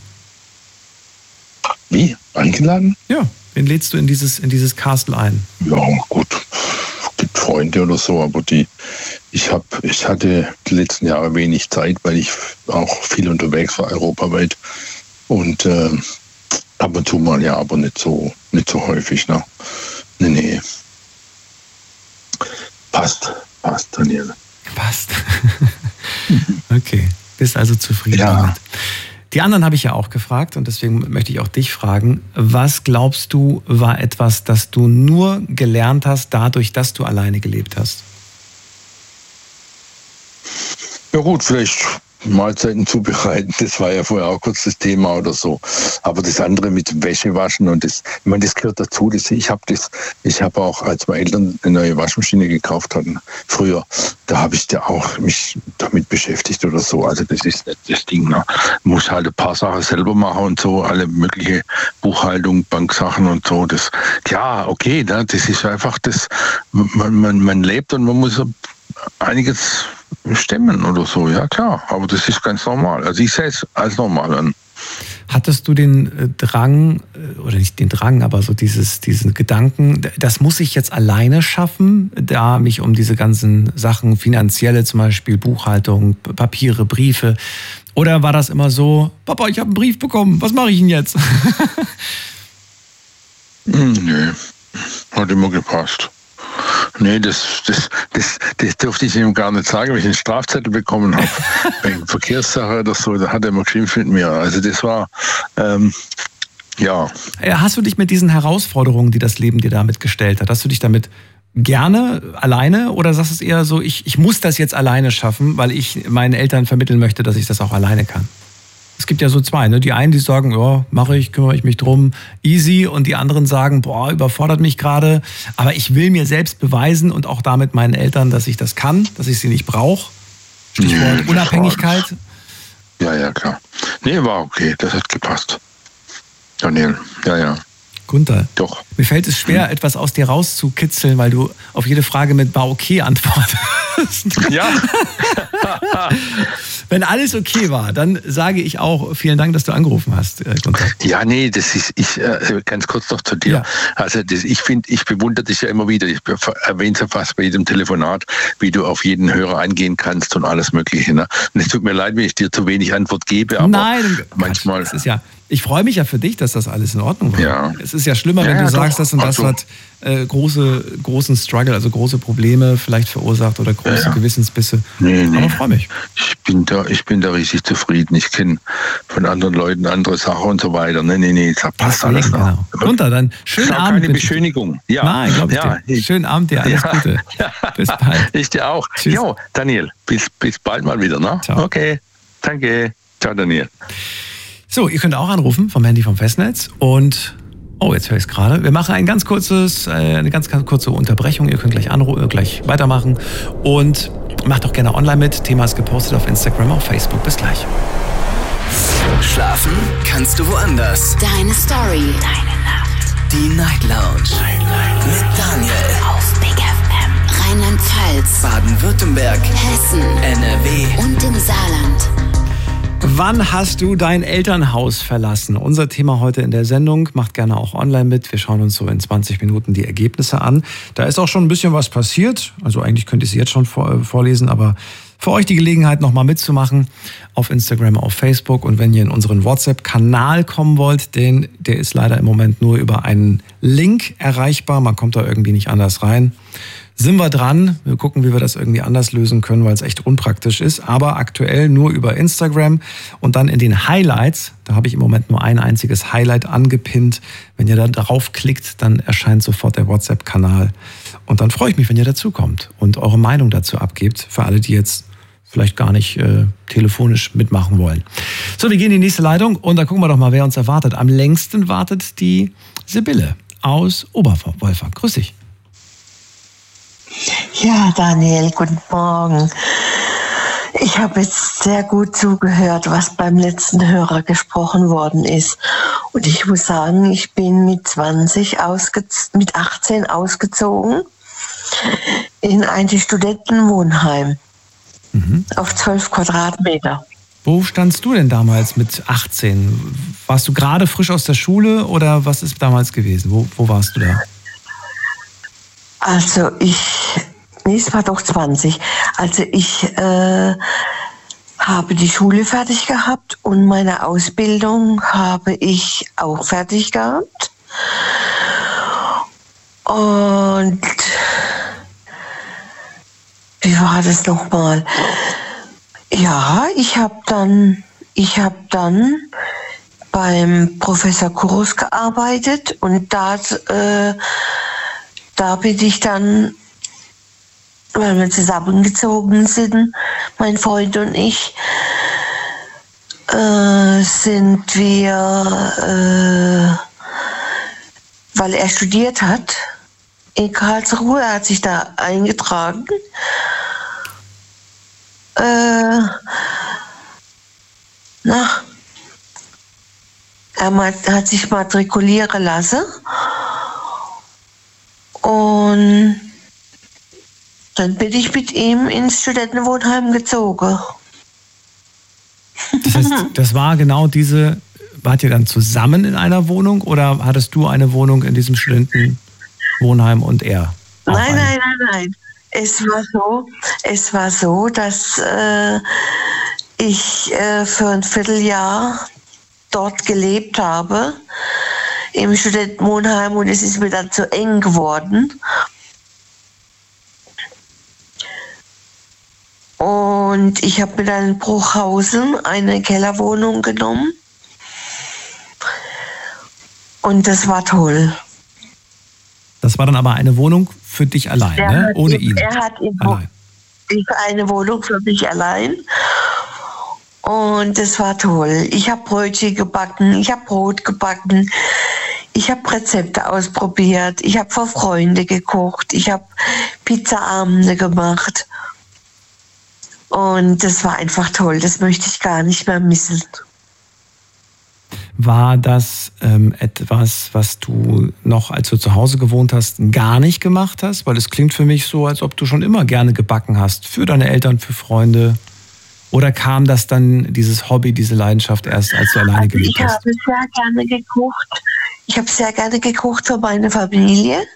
Wie? Eingeladen? Ja, wen lädst du in dieses Castle ein? Ja, gut. Es gibt Freunde oder so, aber ich hatte die letzten Jahre wenig Zeit, weil ich auch viel unterwegs war, europaweit. Und ab und zu mal, ja, aber nicht so häufig, ne? Nee. Passt, Daniel. Passt. Okay, bist also zufrieden damit. Die anderen habe ich ja auch gefragt und deswegen möchte ich auch dich fragen, was glaubst du, war etwas, das du nur gelernt hast, dadurch, dass du alleine gelebt hast? Ja gut, vielleicht Mahlzeiten zubereiten, das war ja vorher auch kurz das Thema oder so. Aber das andere mit Wäsche waschen und das gehört dazu. Ich habe auch, als meine Eltern eine neue Waschmaschine gekauft hatten, früher, da habe ich auch mich damit beschäftigt oder so. Also das ist nicht das Ding. Ne? Muss halt ein paar Sachen selber machen und so, alle mögliche Buchhaltung, Banksachen und so. Das, klar, okay, ne? Das ist einfach das, man lebt und man muss einiges stemmen oder so, ja klar, aber das ist ganz normal. Also ich sehe es als normal an. Hattest du den Drang, oder nicht den Drang, aber so diesen Gedanken, das muss ich jetzt alleine schaffen, da mich um diese ganzen Sachen, finanzielle zum Beispiel, Buchhaltung, Papiere, Briefe, oder war das immer so, Papa, ich habe einen Brief bekommen, was mache ich denn jetzt? Nee, hat immer gepasst. Nee, das durfte ich ihm gar nicht sagen, wenn ich einen Strafzettel bekommen habe. Wegen Verkehrssache oder so, da hat er immer geschimpft mit mir. Also das war, ja. Hast du dich mit diesen Herausforderungen, die das Leben dir damit gestellt hat, hast du dich damit gerne alleine oder sagst du es eher so, ich muss das jetzt alleine schaffen, weil ich meinen Eltern vermitteln möchte, dass ich das auch alleine kann? Es gibt ja so zwei, ne? Die einen, die sagen, ja, mache ich, kümmere ich mich drum, easy. Und die anderen sagen, boah, überfordert mich gerade. Aber ich will mir selbst beweisen und auch damit meinen Eltern, dass ich das kann, dass ich sie nicht brauche. Stichwort Unabhängigkeit. Ja, klar. Nee, war okay, das hat gepasst. Daniel, ja. Gunther, doch. Mir fällt es schwer, etwas aus dir rauszukitzeln, weil du auf jede Frage mit war okay antwortest. Ja. Wenn alles okay war, dann sage ich auch vielen Dank, dass du angerufen hast, Gunther. Ja, nee, das ist, ganz kurz noch zu dir. Ja. Also ich bewundere dich ja immer wieder. Ich erwähne es ja fast bei jedem Telefonat, wie du auf jeden Hörer eingehen kannst und alles Mögliche. Ne? Und es tut mir leid, wenn ich dir zu wenig Antwort gebe, aber nein, manchmal. Das ist ja, ich freue mich ja für dich, dass das alles in Ordnung war. Ja. Es ist ja schlimmer, wenn du sagst, das und das hat großen Struggle, also große Probleme vielleicht verursacht oder große Gewissensbisse. Nee. Aber freue mich. Ich bin da richtig zufrieden. Ich kenne von anderen Leuten andere Sachen und so weiter. Nee, das passt alles. Genau. Gunther, dann schönen Abend. Keine Beschönigung. Ja. Nein, glaube ich dir. Schönen Abend dir, alles Gute. Bis bald. Ich dir auch. Tschüss. Jo, Daniel, bis bald mal wieder. Ne? Ciao. Okay, danke. Ciao, Daniel. So, ihr könnt auch anrufen vom Handy vom Festnetz und jetzt höre ich es gerade. Wir machen eine ganz kurze Unterbrechung. Ihr könnt gleich weitermachen und macht doch gerne online mit. Thema ist gepostet auf Instagram, auf Facebook. Bis gleich. Schlafen kannst du woanders. Deine Story. Deine Nacht. Die Night Lounge. Mit Daniel. Auf Big FM. Rheinland-Pfalz. Baden-Württemberg. Hessen. NRW. Und im Saarland. Wann hast du dein Elternhaus verlassen? Unser Thema heute in der Sendung. Macht gerne auch online mit. Wir schauen uns so in 20 Minuten die Ergebnisse an. Da ist auch schon ein bisschen was passiert. Also eigentlich könnte ich sie jetzt schon vorlesen, aber für euch die Gelegenheit, nochmal mitzumachen auf Instagram, auf Facebook. Und wenn ihr in unseren WhatsApp-Kanal kommen wollt, der ist leider im Moment nur über einen Link erreichbar. Man kommt da irgendwie nicht anders rein. Sind wir dran. Wir gucken, wie wir das irgendwie anders lösen können, weil es echt unpraktisch ist. Aber aktuell nur über Instagram und dann in den Highlights. Da habe ich im Moment nur ein einziges Highlight angepinnt. Wenn ihr da drauf klickt, dann erscheint sofort der WhatsApp-Kanal. Und dann freue ich mich, wenn ihr dazukommt und eure Meinung dazu abgebt. Für alle, die jetzt vielleicht gar nicht telefonisch mitmachen wollen. So, wir gehen in die nächste Leitung und dann gucken wir doch mal, wer uns erwartet. Am längsten wartet die Sibylle aus Oberwolfach. Grüß dich. Ja, Daniel, guten Morgen. Ich habe jetzt sehr gut zugehört, was beim letzten Hörer gesprochen worden ist. Und ich muss sagen, ich bin mit 18 ausgezogen in ein Studentenwohnheim auf 12 Quadratmeter. Wo standst du denn damals mit 18? Warst du gerade frisch aus der Schule oder was ist damals gewesen? Wo warst du da? Also es war doch 20. Also ich habe die Schule fertig gehabt und meine Ausbildung habe ich auch fertig gehabt. Und wie war das nochmal? Ja, ich habe dann beim Professor Kurus gearbeitet und da bin ich dann, weil wir zusammengezogen sind, mein Freund und ich, sind wir, weil er studiert hat in Karlsruhe, er hat sich da eingetragen. Er hat sich matrikulieren lassen und dann bin ich mit ihm ins Studentenwohnheim gezogen. Das heißt, das war genau diese, wart ihr dann zusammen in einer Wohnung oder hattest du eine Wohnung in diesem Studentenwohnheim und er? Nein. Es war so, dass ich für ein Vierteljahr dort gelebt habe im Studentenwohnheim und es ist mir dann zu eng geworden. Und ich habe mir dann in Bruchhausen eine Kellerwohnung genommen. Und das war toll. Das war dann aber eine Wohnung für dich allein, ne? Ohne ihn. Er hat eine Wohnung für mich allein. Und das war toll. Ich habe Brötchen gebacken, ich habe Brot gebacken, ich habe Rezepte ausprobiert, ich habe für Freunde gekocht, ich habe Pizzaabende gemacht. Und das war einfach toll, das möchte ich gar nicht mehr missen. War das etwas, was du noch, als du zu Hause gewohnt hast, gar nicht gemacht hast? Weil es klingt für mich so, als ob du schon immer gerne gebacken hast, für deine Eltern, für Freunde. Oder kam das dann, dieses Hobby, diese Leidenschaft erst, als du alleine gelebt hast? Ich habe sehr gerne gekocht. Ich habe sehr gerne gekocht für meine Familie.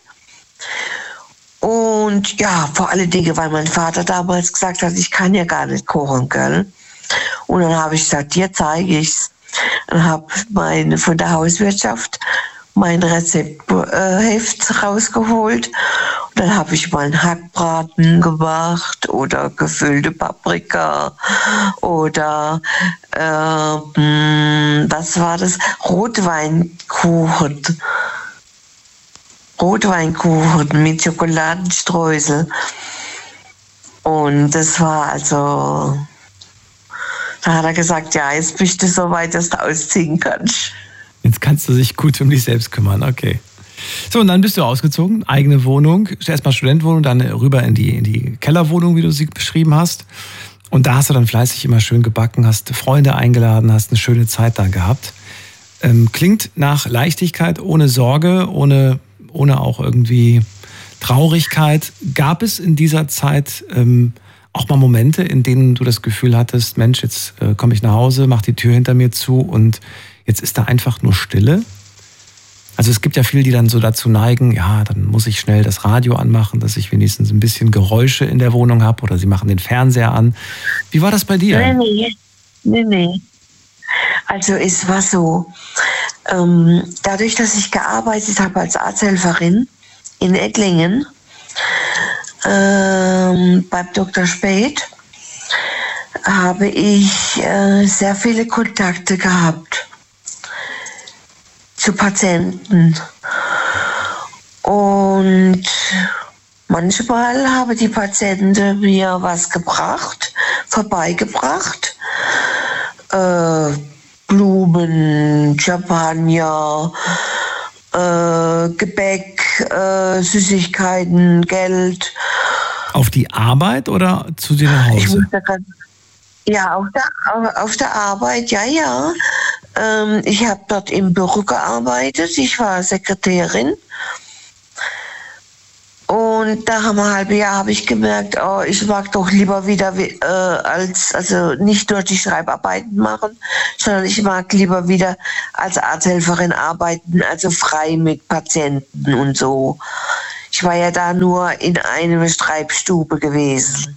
Und ja, vor allen Dingen, weil mein Vater damals gesagt hat, ich kann ja gar nicht kochen können. Und dann habe ich gesagt, dir zeige ich's. Dann habe von der Hauswirtschaft mein Rezeptheft rausgeholt. Und dann habe ich mal einen Hackbraten gemacht oder gefüllte Paprika oder was war das? Rotweinkuchen mit Schokoladenstreusel. Und das war also, da hat er gesagt, ja, jetzt bist du so weit, dass du ausziehen kannst. Jetzt kannst du dich gut um dich selbst kümmern, okay. So, und dann bist du ausgezogen, eigene Wohnung, erstmal Studentenwohnung, dann rüber in die Kellerwohnung, wie du sie beschrieben hast. Und da hast du dann fleißig immer schön gebacken, hast Freunde eingeladen, hast eine schöne Zeit da gehabt. Klingt nach Leichtigkeit, ohne Sorge, ohne auch irgendwie Traurigkeit. Gab es in dieser Zeit auch mal Momente, in denen du das Gefühl hattest, Mensch, jetzt komme ich nach Hause, mach die Tür hinter mir zu und jetzt ist da einfach nur Stille? Also es gibt ja viele, die dann so dazu neigen, ja, dann muss ich schnell das Radio anmachen, dass ich wenigstens ein bisschen Geräusche in der Wohnung habe, oder sie machen den Fernseher an. Wie war das bei dir? Nee. Also es war so, dadurch, dass ich gearbeitet habe als Arzthelferin in Ettlingen, beim Dr. Speth, habe ich sehr viele Kontakte gehabt zu Patienten. Und manchmal haben die Patienten mir was vorbeigebracht. Blumen, Champagner, Gebäck, Süßigkeiten, Geld. Auf die Arbeit oder zu dir nach Hause? Ja, auf der Arbeit, ja. Ich habe dort im Büro gearbeitet. Ich war Sekretärin. Und nach einem halben Jahr habe ich gemerkt, oh, ich mag doch lieber wieder also nicht nur die Schreibarbeiten machen, sondern ich mag lieber wieder als Arzthelferin arbeiten, also frei mit Patienten und so. Ich war ja da nur in einer Schreibstube gewesen.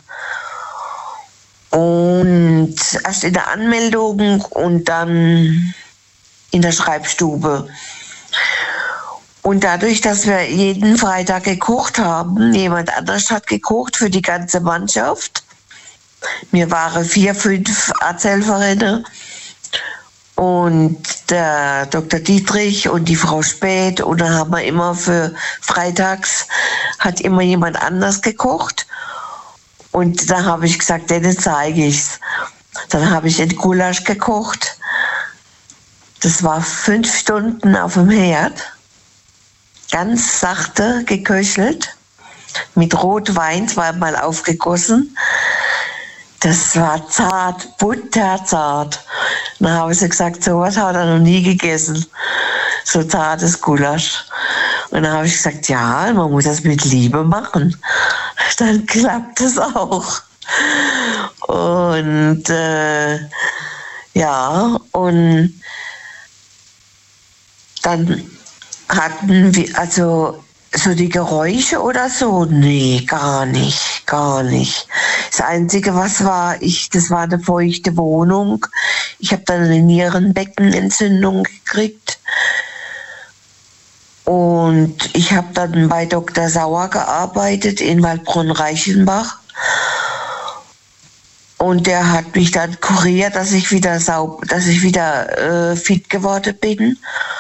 Und erst in der Anmeldung und dann in der Schreibstube. Und dadurch, dass wir jeden Freitag gekocht haben, jemand anders hat gekocht für die ganze Mannschaft. Wir waren 4, 5 Arzthelferinnen und der Dr. Dietrich und die Frau Späth. Und dann haben wir immer für freitags, hat immer jemand anders gekocht. Und dann habe ich gesagt, denen zeige ich's. Dann habe ich den Gulasch gekocht. Das war 5 Stunden auf dem Herd. Ganz sachte geköchelt, mit Rotwein zweimal aufgegossen. Das war zart, butterzart. Dann habe ich gesagt, sowas hat er noch nie gegessen. So zartes Gulasch. Und dann habe ich gesagt, ja, man muss das mit Liebe machen. Dann klappt es auch. Und ja, und dann hatten wir, also so die Geräusche oder so? Nee, gar nicht. Das Einzige, was war, das war eine feuchte Wohnung. Ich habe dann eine Nierenbeckenentzündung gekriegt. Und ich habe dann bei Dr. Sauer gearbeitet in Waldbronn-Reichenbach. Und der hat mich dann kuriert, dass ich wieder fit geworden bin.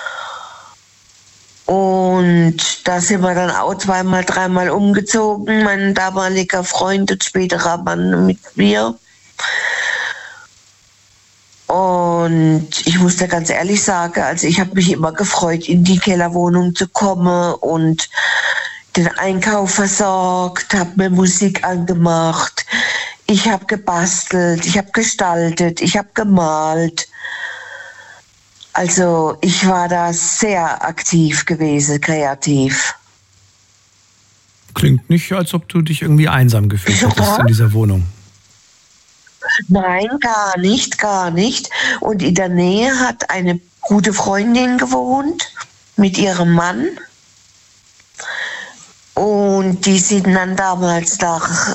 Und da sind wir dann auch 2-mal, 3-mal umgezogen, mein damaliger Freund und späterer Mann mit mir. Und ich muss da ganz ehrlich sagen, also ich habe mich immer gefreut, in die Kellerwohnung zu kommen und den Einkauf versorgt, habe mir Musik angemacht, ich habe gebastelt, ich habe gestaltet, ich habe gemalt. Also ich war da sehr aktiv gewesen, kreativ. Klingt nicht, als ob du dich irgendwie einsam gefühlt hättest in dieser Wohnung. Nein, gar nicht. Und in der Nähe hat eine gute Freundin gewohnt mit ihrem Mann. Und die sind dann damals nach,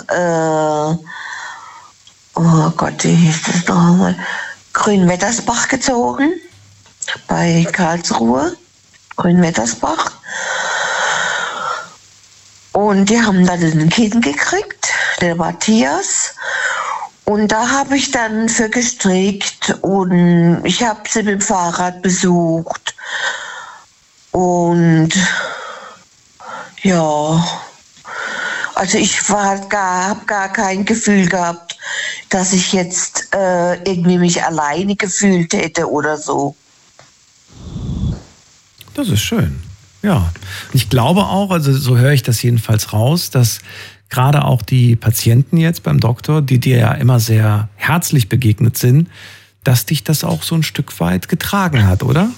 oh Gott, wie hieß das noch einmal, Grünwettersbach gezogen. Bei Karlsruhe, Grünwettersbach. Und die haben dann ein Kind gekriegt, der Matthias. Und da habe ich dann für gestrickt und ich habe sie mit dem Fahrrad besucht. Und ja, also ich habe gar kein Gefühl gehabt, dass ich jetzt irgendwie mich alleine gefühlt hätte oder so. Das ist schön, ja. Und ich glaube auch, also so höre ich das jedenfalls raus, dass gerade auch die Patienten jetzt beim Doktor, die dir ja immer sehr herzlich begegnet sind, dass dich das auch so ein Stück weit getragen hat, oder?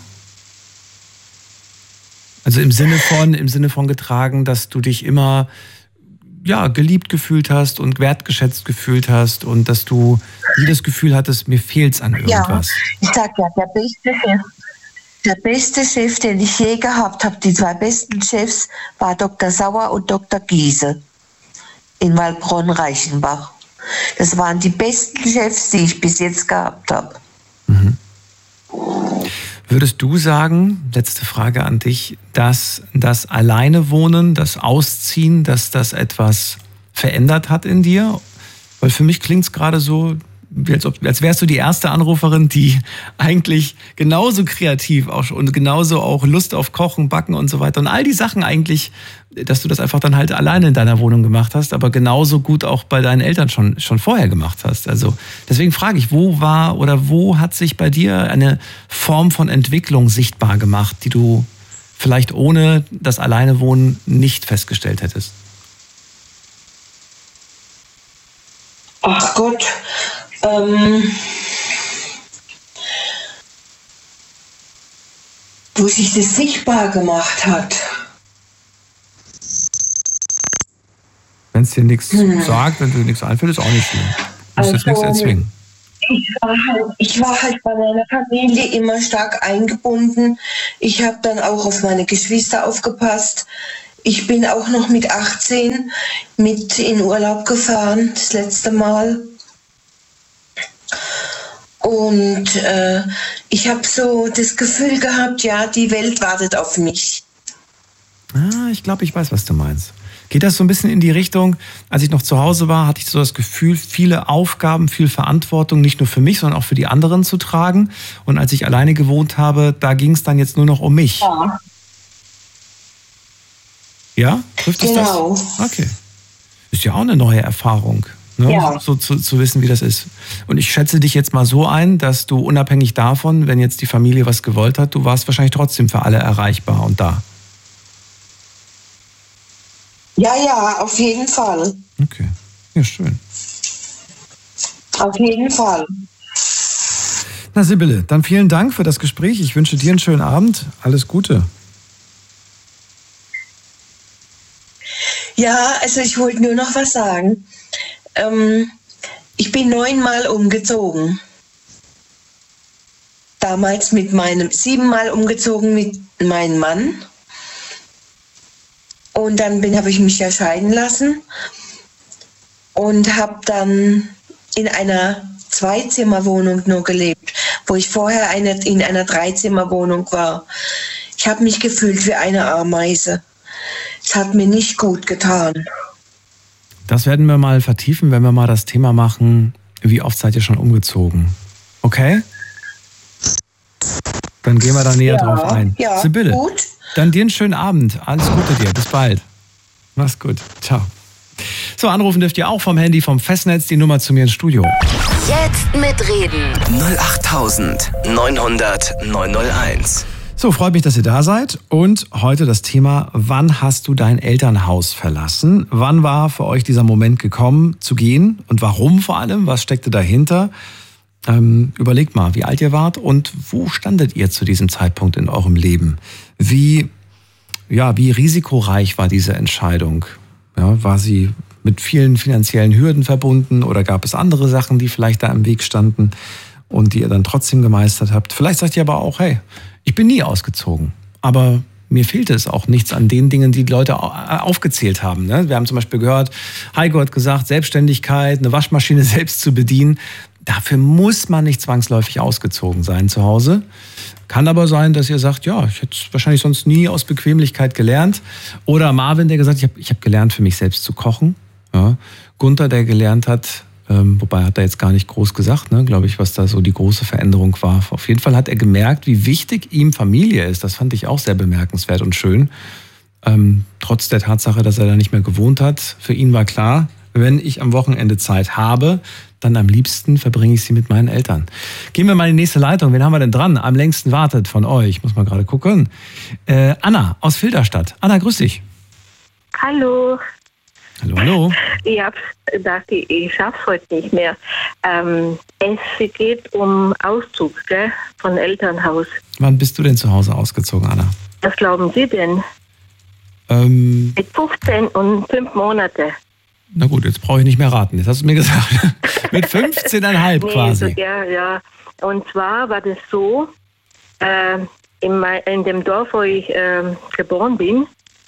Also im Sinne von getragen, dass du dich immer ja, geliebt gefühlt hast und wertgeschätzt gefühlt hast und dass du nie das Gefühl hattest, mir fehlt's an irgendwas. Ja, ich sag ja, der beste Chef, den ich je gehabt habe, die 2 besten Chefs, war Dr. Sauer und Dr. Giese in Waldbronn-Reichenbach. Das waren die besten Chefs, die ich bis jetzt gehabt habe. Mhm. Würdest du sagen, letzte Frage an dich, dass das Alleinewohnen, das Ausziehen, dass das etwas verändert hat in dir? Weil für mich klingt es gerade so, als wärst du die erste Anruferin, die eigentlich genauso kreativ auch und genauso auch Lust auf Kochen, Backen und so weiter und all die Sachen eigentlich, dass du das einfach dann halt alleine in deiner Wohnung gemacht hast, aber genauso gut auch bei deinen Eltern schon vorher gemacht hast. Also deswegen frage ich, wo hat sich bei dir eine Form von Entwicklung sichtbar gemacht, die du vielleicht ohne das Alleinewohnen nicht festgestellt hättest? Ach Gott, wo sich das sichtbar gemacht hat. Wenn es dir nichts sagt, wenn dir nichts einfällt, ist auch nicht schlimm. Du musst jetzt nichts erzwingen. Ich war halt bei meiner Familie immer stark eingebunden. Ich habe dann auch auf meine Geschwister aufgepasst. Ich bin auch noch mit 18 mit in Urlaub gefahren, das letzte Mal. Und ich habe so das Gefühl gehabt, ja, die Welt wartet auf mich. Ich glaube, ich weiß, was du meinst. Geht das so ein bisschen in die Richtung, als ich noch zu Hause war, hatte ich so das Gefühl, viele Aufgaben, viel Verantwortung, nicht nur für mich, sondern auch für die anderen zu tragen. Und als ich alleine gewohnt habe, da ging es dann jetzt nur noch um mich. Ja. Ja? Trifft es Genau. das? Okay. Ist ja auch eine neue Erfahrung, ne? Ja. So zu wissen, wie das ist. Und ich schätze dich jetzt mal so ein, dass du unabhängig davon, wenn jetzt die Familie was gewollt hat, du warst wahrscheinlich trotzdem für alle erreichbar und da. Ja, auf jeden Fall. Okay, ja, schön. Auf jeden Fall. Na Sibylle, dann vielen Dank für das Gespräch. Ich wünsche dir einen schönen Abend. Alles Gute. Ja, also ich wollte nur noch was sagen. Ich bin 9-mal umgezogen. Damals 7-mal umgezogen mit meinem Mann. Und dann habe ich mich ja scheiden lassen und habe dann in einer 2-Zimmer-Wohnung nur gelebt, wo ich vorher in einer 3-Zimmer-Wohnung war. Ich habe mich gefühlt wie eine Ameise. Es hat mir nicht gut getan. Das werden wir mal vertiefen, wenn wir mal das Thema machen, wie oft seid ihr schon umgezogen? Okay? Dann gehen wir da näher drauf ein. Ja, Sibylle, gut. dann dir einen schönen Abend. Alles Gute dir. Bis bald. Mach's gut. Ciao. So, anrufen dürft ihr auch vom Handy, vom Festnetz, die Nummer zu mir ins Studio. Jetzt mitreden. 08900 901. So, freut mich, dass ihr da seid. Und heute das Thema, wann hast du dein Elternhaus verlassen? Wann war für euch dieser Moment gekommen, zu gehen? Und warum vor allem? Was steckte dahinter? Überlegt mal, wie alt ihr wart und wo standet ihr zu diesem Zeitpunkt in eurem Leben? Wie risikoreich war diese Entscheidung? Ja, war sie mit vielen finanziellen Hürden verbunden oder gab es andere Sachen, die vielleicht da im Weg standen und die ihr dann trotzdem gemeistert habt? Vielleicht sagt ihr aber auch, hey, ich bin nie ausgezogen, aber mir fehlte es auch nichts an den Dingen, die Leute aufgezählt haben. Wir haben zum Beispiel gehört, Heiko hat gesagt, Selbstständigkeit, eine Waschmaschine selbst zu bedienen. Dafür muss man nicht zwangsläufig ausgezogen sein zu Hause. Kann aber sein, dass ihr sagt, ja, ich hätte es wahrscheinlich sonst nie aus Bequemlichkeit gelernt. Oder Marvin, der gesagt hat, ich hab gelernt, für mich selbst zu kochen. Ja. Gunther, der gelernt hat, wobei hat er jetzt gar nicht groß gesagt, glaube ich, was da so die große Veränderung war. Auf jeden Fall hat er gemerkt, wie wichtig ihm Familie ist. Das fand ich auch sehr bemerkenswert und schön. Trotz der Tatsache, dass er da nicht mehr gewohnt hat. Für ihn war klar, wenn ich am Wochenende Zeit habe, dann am liebsten verbringe ich sie mit meinen Eltern. Gehen wir mal in die nächste Leitung. Wen haben wir denn dran? Am längsten wartet von euch. Muss mal gerade gucken. Anna aus Filderstadt. Anna, grüß dich. Hallo. Hallo. Ich habe gedacht, ich schaffe es heute nicht mehr. Es geht um Auszug, gell, von Elternhaus. Wann bist du denn zu Hause ausgezogen, Anna? Was glauben Sie denn? Mit 15 und 5 Monate. Na gut, jetzt brauche ich nicht mehr raten. Jetzt hast du mir gesagt, mit 15,5 quasi. Ja. Und zwar war das so, in dem Dorf, wo ich geboren bin,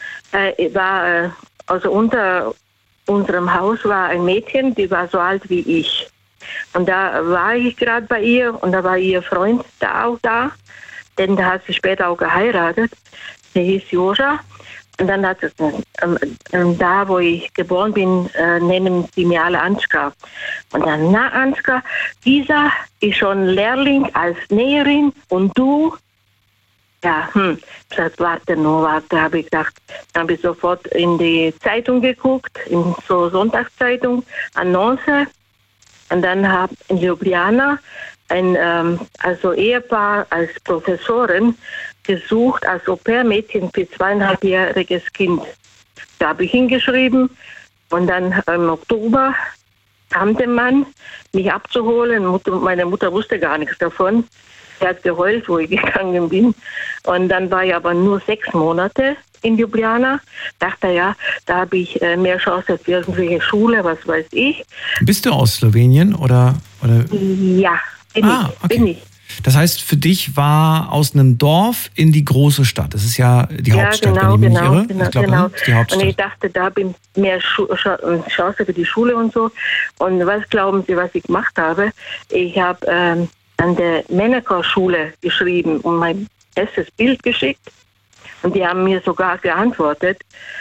also unter unserem Haus war ein Mädchen, die war so alt wie ich. Und da war ich gerade bei ihr und da war ihr Freund auch da, denn da hat sie später auch geheiratet. Sie hieß Joja. Und dann hat es, da wo ich geboren bin, nennen sie mir alle Anschka. Und dann, na Anschka, Isa ist schon Lehrling als Näherin und du? Ja, ich sagte, warte, habe ich gedacht. Dann habe ich sofort in die Zeitung geguckt, in so Sonntagszeitung, Annonce. Und dann habe in Ljubljana ein Ehepaar als Professorin gesucht als Au-pair-Mädchen für 2,5-jähriges Kind. Da habe ich hingeschrieben und dann im Oktober kam der Mann, mich abzuholen. Meine Mutter wusste gar nichts davon. Sie hat geheult, wo ich gegangen bin. Und dann war ich aber nur 6 Monate in Ljubljana. Dachte, ja, da habe ich mehr Chance für irgendwelche Schule, was weiß ich. Bist du aus Slowenien oder? Ja, bin ich. Das heißt, für dich war aus einem Dorf in die große Stadt. Das ist ja die Hauptstadt, wenn ich mich nicht irre. Ich glaube, das ist die Hauptstadt. Und ich dachte, da bin ich mehr Chance für die Schule und so. Und was glauben Sie, was ich gemacht habe? Ich habe an der Männerchorschule geschrieben und mein erstes Bild geschickt. Und die haben mir sogar geantwortet,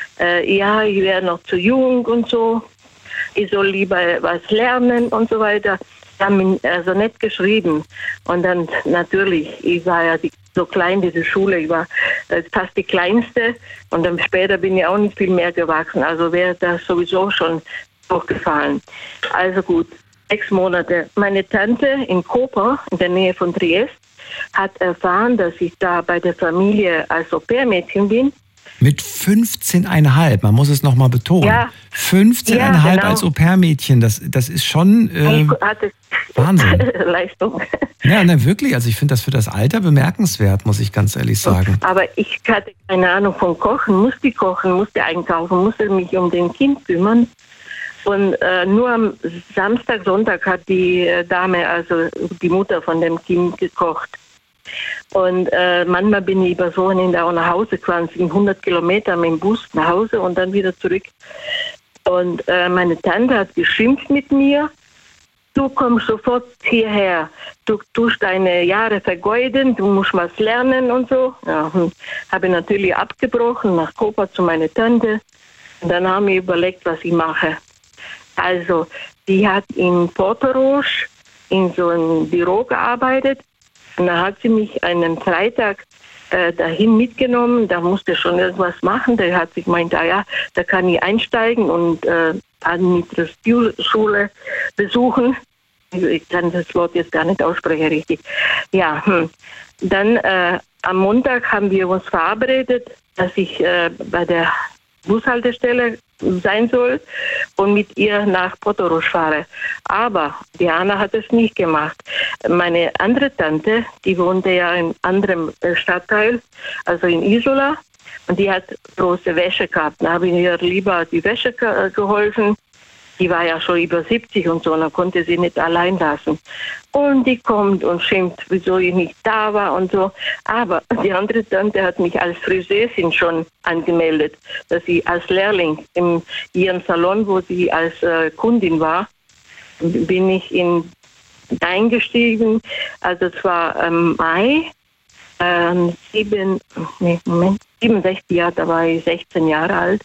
ja, ich wäre noch zu jung und so. Ich soll lieber was lernen und so weiter. Die haben also nett geschrieben. Und dann natürlich, ich war ja so klein, diese Schule, ich war fast die Kleinste. Und dann später bin ich auch nicht viel mehr gewachsen. Also wäre das sowieso schon durchgefallen. Also gut, 6 Monate. Meine Tante in Koper, in der Nähe von Triest, hat erfahren, dass ich da bei der Familie als Au-pair-Mädchen bin. Mit 15,5, man muss es nochmal betonen. Ja. 15,5 genau. Als Au-pair-Mädchen, das ist schon Wahnsinn. Leistung. Ja, ne, wirklich. Also ich finde das für das Alter bemerkenswert, muss ich ganz ehrlich sagen. Aber ich hatte keine Ahnung von Kochen, musste einkaufen, musste mich um den Kind kümmern. Und nur am Samstag, Sonntag hat die Dame, also die Mutter von dem Kind, gekocht. Und manchmal bin ich über Wochenende auch nach Hause gefahren, 100 Kilometer mit dem Bus nach Hause und dann wieder zurück. Und meine Tante hat geschimpft mit mir. Du kommst sofort hierher. Du tust deine Jahre vergeuden, du musst was lernen und so. Ja, habe natürlich abgebrochen nach Koper zu meiner Tante. Und dann haben wir überlegt, was ich mache. Also, die hat in Portorož in so einem Büro gearbeitet. Und da hat sie mich einen Freitag dahin mitgenommen. Da musste schon irgendwas machen. Da hat sie gemeint, ja, da kann ich einsteigen und Administrativschule besuchen. Ich kann das Wort jetzt gar nicht aussprechen, richtig. Ja, dann am Montag haben wir uns verabredet, dass ich bei der Bushaltestelle sein soll und mit ihr nach Portorož fahre. Aber Diana hat es nicht gemacht. Meine andere Tante, die wohnte ja in anderem Stadtteil, also in Isola, und die hat große Wäsche gehabt. Da habe ich ihr lieber die Wäsche geholfen. Die war ja schon über 70 und so, und dann konnte sie nicht allein lassen. Und die kommt und schimpft, wieso ich nicht da war und so. Aber die andere Tante hat mich als Friseurin schon angemeldet, dass sie als Lehrling in ihrem Salon, wo sie als Kundin war, bin ich eingestiegen. Also es war Mai 67 Jahre, da war ich 16 Jahre alt.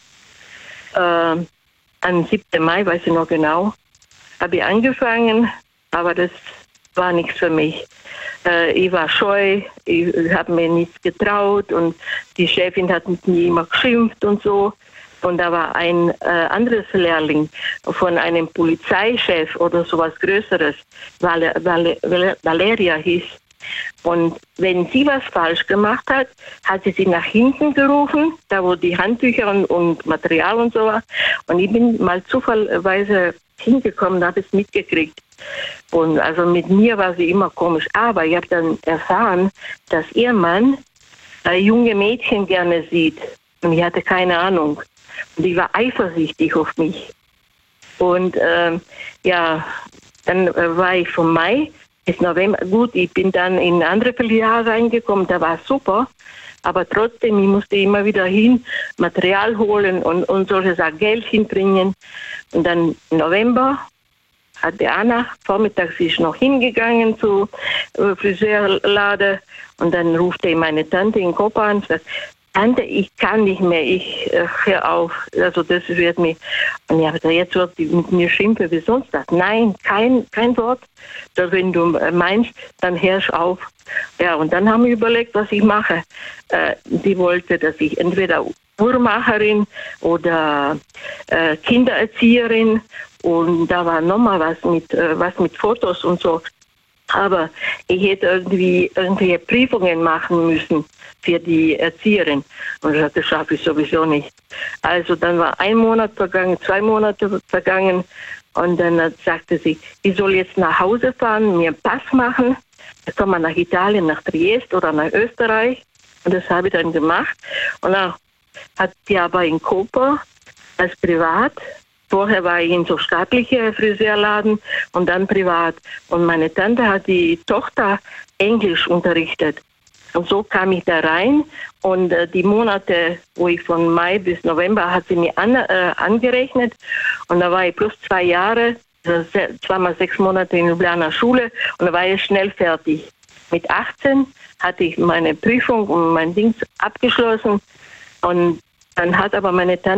Am 7. Mai, weiß ich noch genau, habe ich angefangen, aber das war nichts für mich. Ich war scheu, ich habe mir nichts getraut und die Chefin hat mit mir immer geschimpft und so. Und da war ein anderes Lehrling von einem Polizeichef oder sowas Größeres, Valeria hieß. Und wenn sie was falsch gemacht hat, hat sie nach hinten gerufen, da wo die Handtücher und Material und so war. Und ich bin mal zufallsweise hingekommen, habe es mitgekriegt. Und also mit mir war sie immer komisch. Aber ich habe dann erfahren, dass ihr Mann junge Mädchen gerne sieht. Und ich hatte keine Ahnung. Und ich war eifersüchtig auf mich. Und ja, dann war ich vom Mai bis November. Gut, ich bin dann in eine andere Filiale reingekommen, da war es super. Aber trotzdem, ich musste immer wieder hin, Material holen und solche Sachen, Geld hinbringen. Und dann im November hat Diana vormittags ist noch hingegangen zu Friseurladen. Und dann rufte meine Tante in Koper an und sagte, Tante, ich kann nicht mehr, ich hör auf, also das wird mir, und ich habe gesagt, jetzt wird die mit mir schimpfen wie sonst was. Nein, kein Wort, also wenn du meinst, dann hörst auf. Ja, und dann haben wir überlegt, was ich mache. Die wollte, dass ich entweder Uhrmacherin oder Kindererzieherin, und da war nochmal was mit Fotos und so. Aber ich hätte irgendwelche Prüfungen machen müssen für die Erzieherin. Und das schaffe ich sowieso nicht. Also dann war 1 Monat vergangen, 2 Monate vergangen. Und dann sagte sie, ich soll jetzt nach Hause fahren, mir einen Pass machen. jetzt kommt man nach Italien, nach Trieste oder nach Österreich. Und das habe ich dann gemacht. Und dann hat die aber in Koper als privat. Vorher war ich in so staatliche Friseurladen und dann privat. Und meine Tante hat die Tochter Englisch unterrichtet. Und so kam ich da rein. Und die Monate, wo ich von Mai bis November, hat sie mir angerechnet. Und da war ich plus 2 Jahre, 2 mal 6 Monate in Ljubljana Schule. Und da war ich schnell fertig. Mit 18 hatte ich meine Prüfung und mein Ding abgeschlossen. Und dann hat aber meine Tante